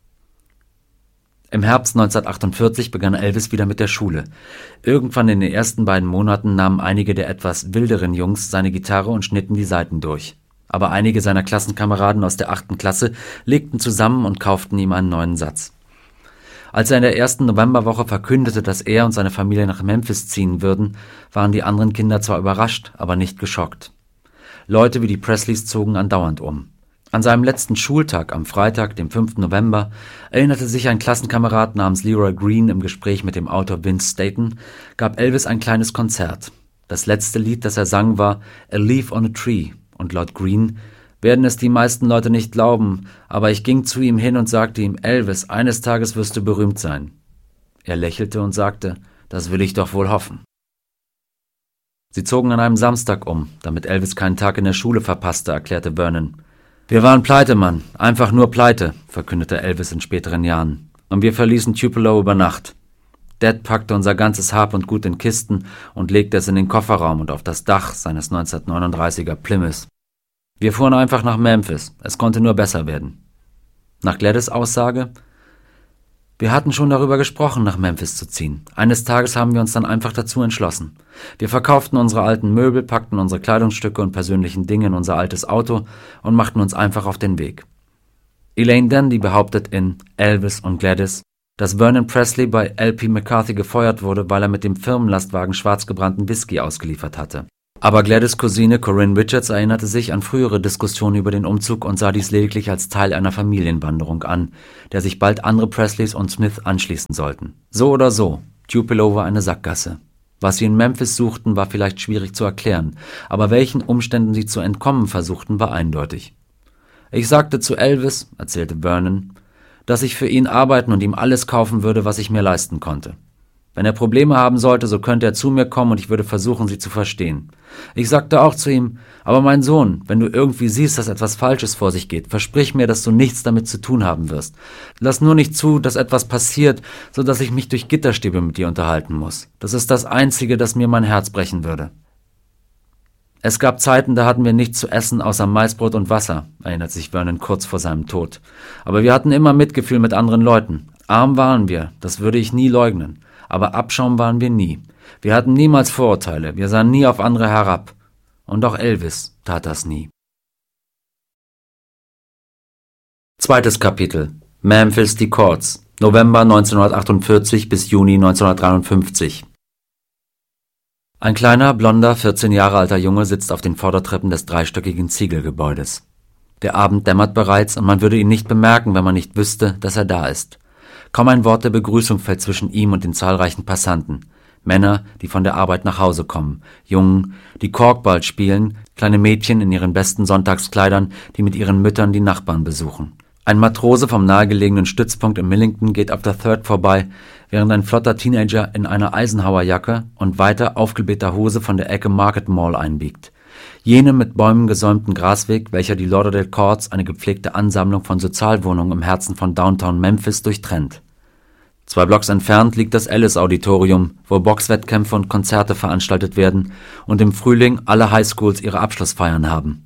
Im Herbst neunzehnhundertachtundvierzig begann Elvis wieder mit der Schule. Irgendwann in den ersten beiden Monaten nahmen einige der etwas wilderen Jungs seine Gitarre und schnitten die Saiten durch. Aber einige seiner Klassenkameraden aus der achten Klasse legten zusammen und kauften ihm einen neuen Satz. Als er in der ersten Novemberwoche verkündete, dass er und seine Familie nach Memphis ziehen würden, waren die anderen Kinder zwar überrascht, aber nicht geschockt. Leute wie die Presleys zogen andauernd um. An seinem letzten Schultag am Freitag, dem fünften November, erinnerte sich ein Klassenkamerad namens Leroy Green im Gespräch mit dem Autor Vince Staten, gab Elvis ein kleines Konzert. Das letzte Lied, das er sang, war A Leaf on a Tree und laut Green werden es die meisten Leute nicht glauben, aber ich ging zu ihm hin und sagte ihm, Elvis, eines Tages wirst du berühmt sein. Er lächelte und sagte, das will ich doch wohl hoffen. Sie zogen an einem Samstag um, damit Elvis keinen Tag in der Schule verpasste, erklärte Vernon. Wir waren pleite, Mann, einfach nur pleite, verkündete Elvis in späteren Jahren. Und wir verließen Tupelo über Nacht. Dad packte unser ganzes Hab und Gut in Kisten und legte es in den Kofferraum und auf das Dach seines neunzehnhundertneununddreißiger Plymouth. Wir fuhren einfach nach Memphis, es konnte nur besser werden. Nach Gladys Aussage, Wir hatten schon darüber gesprochen, nach Memphis zu ziehen. Eines Tages haben wir uns dann einfach dazu entschlossen. Wir verkauften unsere alten Möbel, packten unsere Kleidungsstücke und persönlichen Dinge in unser altes Auto und machten uns einfach auf den Weg. Elaine Dandy behauptet in Elvis und Gladys, dass Vernon Presley bei L P McCarthy gefeuert wurde, weil er mit dem Firmenlastwagen schwarzgebrannten Whisky ausgeliefert hatte. Aber Gladys' Cousine Corinne Richards erinnerte sich an frühere Diskussionen über den Umzug und sah dies lediglich als Teil einer Familienwanderung an, der sich bald andere Presleys und Smith anschließen sollten. So oder so, Tupelo war eine Sackgasse. Was sie in Memphis suchten, war vielleicht schwierig zu erklären, aber welchen Umständen sie zu entkommen versuchten, war eindeutig. Ich sagte zu Elvis, erzählte Vernon, dass ich für ihn arbeiten und ihm alles kaufen würde, was ich mir leisten konnte. Wenn er Probleme haben sollte, so könnte er zu mir kommen und ich würde versuchen, sie zu verstehen. Ich sagte auch zu ihm, aber mein Sohn, wenn du irgendwie siehst, dass etwas Falsches vor sich geht, versprich mir, dass du nichts damit zu tun haben wirst. Lass nur nicht zu, dass etwas passiert, so dass ich mich durch Gitterstäbe mit dir unterhalten muss. Das ist das Einzige, das mir mein Herz brechen würde. Es gab Zeiten, da hatten wir nichts zu essen außer Maisbrot und Wasser, erinnert sich Vernon kurz vor seinem Tod. Aber wir hatten immer Mitgefühl mit anderen Leuten. Arm waren wir, das würde ich nie leugnen. Aber Abschaum waren wir nie. Wir hatten niemals Vorurteile, wir sahen nie auf andere herab. Und auch Elvis tat das nie. Zweites Kapitel. Memphis die Courts. November neunzehnhundertachtundvierzig bis Juni neunzehnhundertdreiundfünfzig. Ein kleiner, blonder, vierzehn Jahre alter Junge sitzt auf den Vordertreppen des dreistöckigen Ziegelgebäudes. Der Abend dämmert bereits und man würde ihn nicht bemerken, wenn man nicht wüsste, dass er da ist. Kaum ein Wort der Begrüßung fällt zwischen ihm und den zahlreichen Passanten. Männer, die von der Arbeit nach Hause kommen, Jungen, die Korkball spielen, kleine Mädchen in ihren besten Sonntagskleidern, die mit ihren Müttern die Nachbarn besuchen. Ein Matrose vom nahegelegenen Stützpunkt in Millington geht auf der Third vorbei, während ein flotter Teenager in einer Eisenhower-Jacke und weiter aufgeblähter Hose von der Ecke Market Mall einbiegt. Jenem mit Bäumen gesäumten Grasweg, welcher die Lauderdale Courts, eine gepflegte Ansammlung von Sozialwohnungen im Herzen von Downtown Memphis, durchtrennt. Zwei Blocks entfernt liegt das Ellis-Auditorium, wo Boxwettkämpfe und Konzerte veranstaltet werden und im Frühling alle Highschools ihre Abschlussfeiern haben.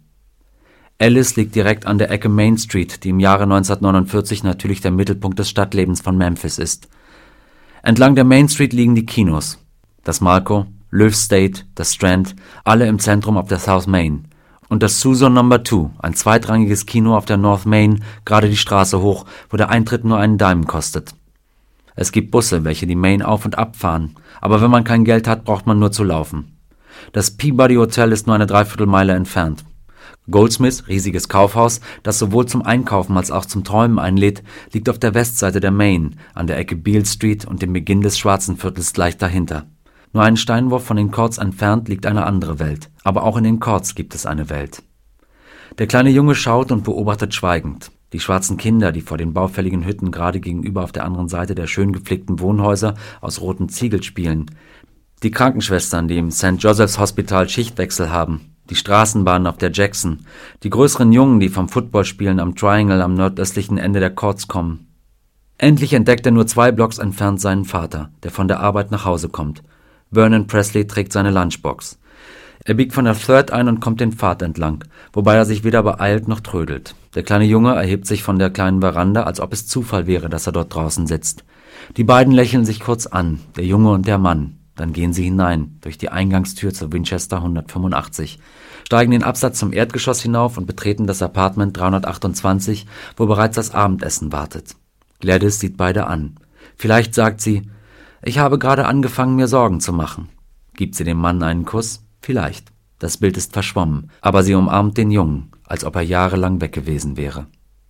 Ellis liegt direkt an der Ecke Main Street, die im Jahre neunzehnhundertneunundvierzig natürlich der Mittelpunkt des Stadtlebens von Memphis ist. Entlang der Main Street liegen die Kinos. Das Malco, Löw State, das Strand, alle im Zentrum auf der South Main. Und das Susan Number Two, ein zweitrangiges Kino auf der North Main, gerade die Straße hoch, wo der Eintritt nur einen Dime kostet. Es gibt Busse, welche die Main auf und ab fahren, aber wenn man kein Geld hat, braucht man nur zu laufen. Das Peabody Hotel ist nur eine Dreiviertelmeile entfernt. Goldsmiths, riesiges Kaufhaus, das sowohl zum Einkaufen als auch zum Träumen einlädt, liegt auf der Westseite der Main, an der Ecke Beale Street und dem Beginn des Schwarzen Viertels gleich dahinter. Nur einen Steinwurf von den Courts entfernt liegt eine andere Welt, aber auch in den Courts gibt es eine Welt. Der kleine Junge schaut und beobachtet schweigend. Die schwarzen Kinder, die vor den baufälligen Hütten gerade gegenüber auf der anderen Seite der schön gepflegten Wohnhäuser aus rotem Ziegel spielen. Die Krankenschwestern, die im Saint Joseph's Hospital Schichtwechsel haben. Die Straßenbahnen auf der Jackson. Die größeren Jungen, die vom Footballspielen am Triangle am nordöstlichen Ende der Courts kommen. Endlich entdeckt er nur zwei Blocks entfernt seinen Vater, der von der Arbeit nach Hause kommt. Vernon Presley trägt seine Lunchbox. Er biegt von der Third ein und kommt den Pfad entlang, wobei er sich weder beeilt noch trödelt. Der kleine Junge erhebt sich von der kleinen Veranda, als ob es Zufall wäre, dass er dort draußen sitzt. Die beiden lächeln sich kurz an, der Junge und der Mann. Dann gehen sie hinein, durch die Eingangstür zur Winchester hundertfünfundachtzig, steigen den Absatz zum Erdgeschoss hinauf und betreten das Apartment dreihundertachtundzwanzig, wo bereits das Abendessen wartet. Gladys sieht beide an. Vielleicht sagt sie, ich habe gerade angefangen, mir Sorgen zu machen. Gibt sie dem Mann einen Kuss? Vielleicht. Das Bild ist verschwommen, aber sie umarmt den Jungen, als ob er jahrelang weg gewesen wäre.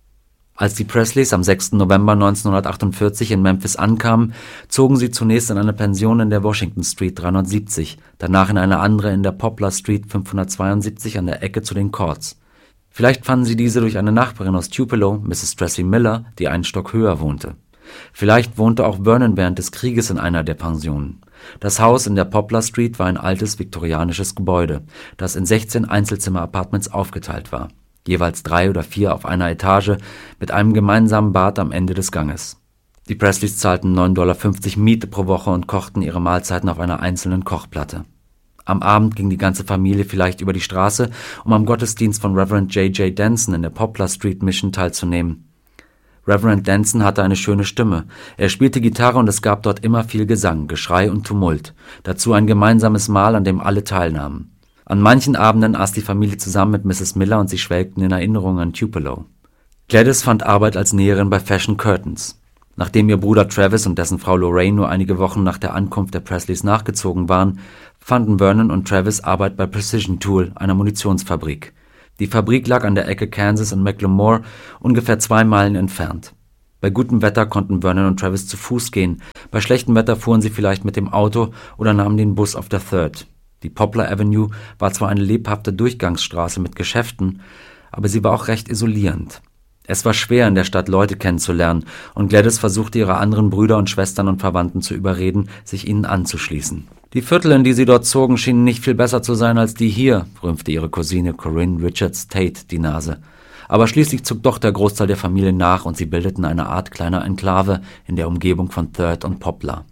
Als die Presleys am sechsten November neunzehnhundertachtundvierzig in Memphis ankamen, zogen sie zunächst in eine Pension in der Washington Street dreihundertsiebzig, danach in eine andere in der Poplar Street fünfhundertzweiundsiebzig an der Ecke zu den Courts. Vielleicht fanden sie diese durch eine Nachbarin aus Tupelo, Misses Tracy Miller, die einen Stock höher wohnte. Vielleicht wohnte auch Vernon während des Krieges in einer der Pensionen. Das Haus in der Poplar Street war ein altes viktorianisches Gebäude, das in sechzehn Einzelzimmer-Apartments aufgeteilt war. Jeweils drei oder vier auf einer Etage, mit einem gemeinsamen Bad am Ende des Ganges. Die Presleys zahlten neun Dollar fünfzig Miete pro Woche und kochten ihre Mahlzeiten auf einer einzelnen Kochplatte. Am Abend ging die ganze Familie vielleicht über die Straße, um am Gottesdienst von Reverend J J Denson in der Poplar Street Mission teilzunehmen. Reverend Denson hatte eine schöne Stimme. Er spielte Gitarre und es gab dort immer viel Gesang, Geschrei und Tumult. Dazu ein gemeinsames Mahl, an dem alle teilnahmen. An manchen Abenden aß die Familie zusammen mit Misses Miller und sie schwelgten in Erinnerungen an Tupelo. Gladys fand Arbeit als Näherin bei Fashion Curtains. Nachdem ihr Bruder Travis und dessen Frau Lorraine nur einige Wochen nach der Ankunft der Presleys nachgezogen waren, fanden Vernon und Travis Arbeit bei Precision Tool, einer Munitionsfabrik. Die Fabrik lag an der Ecke Kansas und McLemore, ungefähr zwei Meilen entfernt. Bei gutem Wetter konnten Vernon und Travis zu Fuß gehen, bei schlechtem Wetter fuhren sie vielleicht mit dem Auto oder nahmen den Bus auf der Third. Die Poplar Avenue war zwar eine lebhafte Durchgangsstraße mit Geschäften, aber sie war auch recht isolierend. Es war schwer, in der Stadt Leute kennenzulernen, und Gladys versuchte ihre anderen Brüder und Schwestern und Verwandten zu überreden, sich ihnen anzuschließen. Die Viertel, in die sie dort zogen, schienen nicht viel besser zu sein als die hier, rümpfte ihre Cousine Corinne Richards Tate die Nase. Aber schließlich zog doch der Großteil der Familie nach und sie bildeten eine Art kleiner Enklave in der Umgebung von Third und Poplar.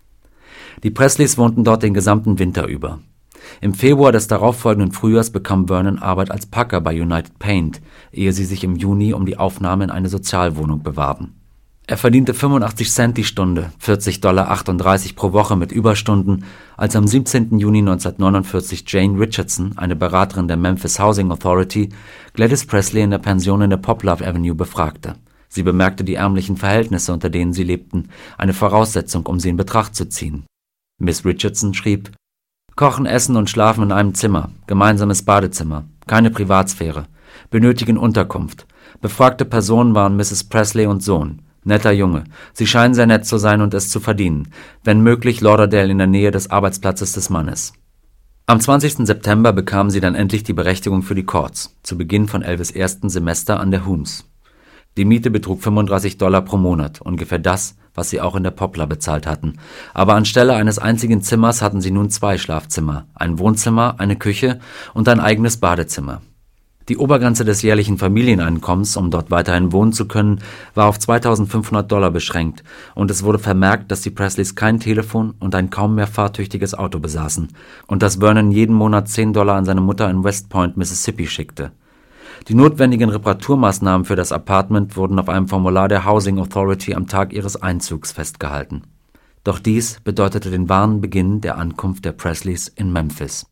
Die Presleys wohnten dort den gesamten Winter über. Im Februar des darauffolgenden Frühjahrs bekam Vernon Arbeit als Packer bei United Paint, ehe sie sich im Juni um die Aufnahme in eine Sozialwohnung bewarben. Er verdiente fünfundachtzig Cent die Stunde, vierzig Dollar achtunddreißig pro Woche mit Überstunden, als am siebzehnten Juni neunzehnhundertneunundvierzig Jane Richardson, eine Beraterin der Memphis Housing Authority, Gladys Presley in der Pension in der Poplar Avenue befragte. Sie bemerkte die ärmlichen Verhältnisse, unter denen sie lebten, eine Voraussetzung, um sie in Betracht zu ziehen. Miss Richardson schrieb: Kochen, essen und schlafen in einem Zimmer, gemeinsames Badezimmer, keine Privatsphäre, benötigen Unterkunft. Befragte Personen waren Misses Presley und Sohn. Netter Junge. Sie scheinen sehr nett zu sein und es zu verdienen. Wenn möglich, Lauderdale in der Nähe des Arbeitsplatzes des Mannes. Am zwanzigsten September bekamen sie dann endlich die Berechtigung für die Courts, zu Beginn von Elvis' ersten Semester an der Humes. Die Miete betrug fünfunddreißig Dollar pro Monat, ungefähr das, was sie auch in der Poplar bezahlt hatten. Aber anstelle eines einzigen Zimmers hatten sie nun zwei Schlafzimmer, ein Wohnzimmer, eine Küche und ein eigenes Badezimmer. Die Obergrenze des jährlichen Familieneinkommens, um dort weiterhin wohnen zu können, war auf zweitausendfünfhundert Dollar beschränkt, und es wurde vermerkt, dass die Presleys kein Telefon und ein kaum mehr fahrtüchtiges Auto besaßen und dass Vernon jeden Monat zehn Dollar an seine Mutter in West Point, Mississippi schickte. Die notwendigen Reparaturmaßnahmen für das Apartment wurden auf einem Formular der Housing Authority am Tag ihres Einzugs festgehalten. Doch dies bedeutete den wahren Beginn der Ankunft der Presleys in Memphis.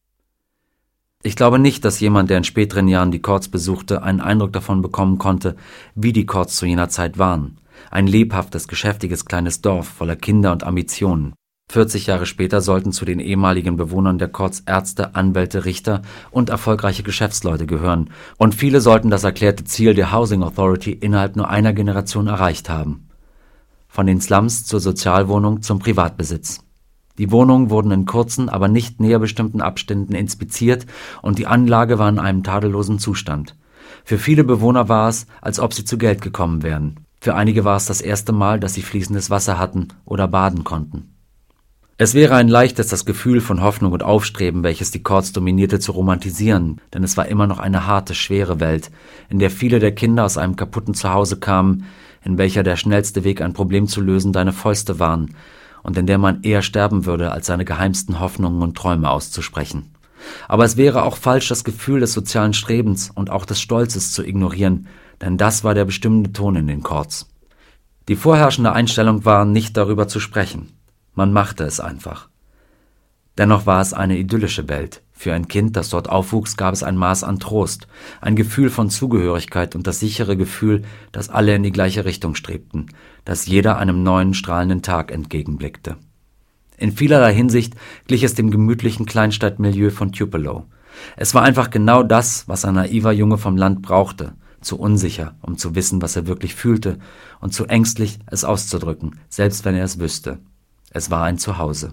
Ich glaube nicht, dass jemand, der in späteren Jahren die Courts besuchte, einen Eindruck davon bekommen konnte, wie die Courts zu jener Zeit waren. Ein lebhaftes, geschäftiges kleines Dorf voller Kinder und Ambitionen. vierzig Jahre später sollten zu den ehemaligen Bewohnern der Courts Ärzte, Anwälte, Richter und erfolgreiche Geschäftsleute gehören, und viele sollten das erklärte Ziel der Housing Authority innerhalb nur einer Generation erreicht haben. Von den Slums zur Sozialwohnung zum Privatbesitz. Die Wohnungen wurden in kurzen, aber nicht näher bestimmten Abständen inspiziert und die Anlage war in einem tadellosen Zustand. Für viele Bewohner war es, als ob sie zu Geld gekommen wären. Für einige war es das erste Mal, dass sie fließendes Wasser hatten oder baden konnten. Es wäre ein leichtes, das Gefühl von Hoffnung und Aufstreben, welches die Courts dominierte, zu romantisieren, denn es war immer noch eine harte, schwere Welt, in der viele der Kinder aus einem kaputten Zuhause kamen, in welcher der schnellste Weg, ein Problem zu lösen, deine Fäuste waren, und in der man eher sterben würde, als seine geheimsten Hoffnungen und Träume auszusprechen. Aber es wäre auch falsch, das Gefühl des sozialen Strebens und auch des Stolzes zu ignorieren, denn das war der bestimmende Ton in den Courts. Die vorherrschende Einstellung war, nicht darüber zu sprechen. Man machte es einfach. Dennoch war es eine idyllische Welt. Für ein Kind, das dort aufwuchs, gab es ein Maß an Trost, ein Gefühl von Zugehörigkeit und das sichere Gefühl, dass alle in die gleiche Richtung strebten, dass jeder einem neuen, strahlenden Tag entgegenblickte. In vielerlei Hinsicht glich es dem gemütlichen Kleinstadtmilieu von Tupelo. Es war einfach genau das, was ein naiver Junge vom Land brauchte, zu unsicher, um zu wissen, was er wirklich fühlte, und zu ängstlich, es auszudrücken, selbst wenn er es wüsste. Es war ein Zuhause.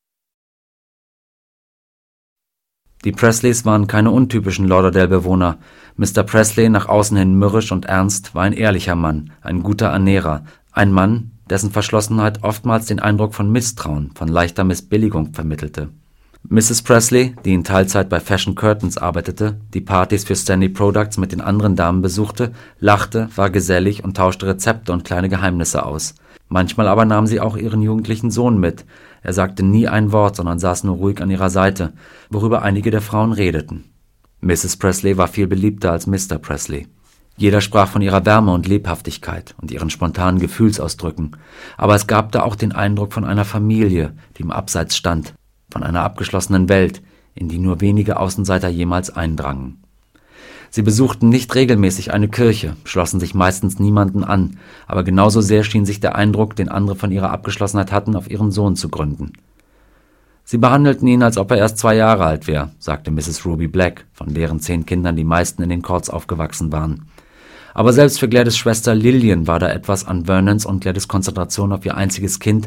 Die Presleys waren keine untypischen Lauderdale-Bewohner. Mister Presley, nach außen hin mürrisch und ernst, war ein ehrlicher Mann, ein guter Ernährer, ein Mann, dessen Verschlossenheit oftmals den Eindruck von Misstrauen, von leichter Missbilligung vermittelte. Misses Presley, die in Teilzeit bei Fashion Curtains arbeitete, die Partys für Stanley Products mit den anderen Damen besuchte, lachte, war gesellig und tauschte Rezepte und kleine Geheimnisse aus. Manchmal aber nahm sie auch ihren jugendlichen Sohn mit. Er sagte nie ein Wort, sondern saß nur ruhig an ihrer Seite, worüber einige der Frauen redeten. Misses Presley war viel beliebter als Mister Presley. Jeder sprach von ihrer Wärme und Lebhaftigkeit und ihren spontanen Gefühlsausdrücken, aber es gab da auch den Eindruck von einer Familie, die im Abseits stand, von einer abgeschlossenen Welt, in die nur wenige Außenseiter jemals eindrangen. Sie besuchten nicht regelmäßig eine Kirche, schlossen sich meistens niemanden an, aber genauso sehr schien sich der Eindruck, den andere von ihrer Abgeschlossenheit hatten, auf ihren Sohn zu gründen. »Sie behandelten ihn, als ob er erst zwei Jahre alt wäre«, sagte Misses Ruby Black, von deren zehn Kindern die meisten in den Courts aufgewachsen waren. Aber selbst für Gladys' Schwester Lillian war da etwas an Vernons und Gladys' Konzentration auf ihr einziges Kind,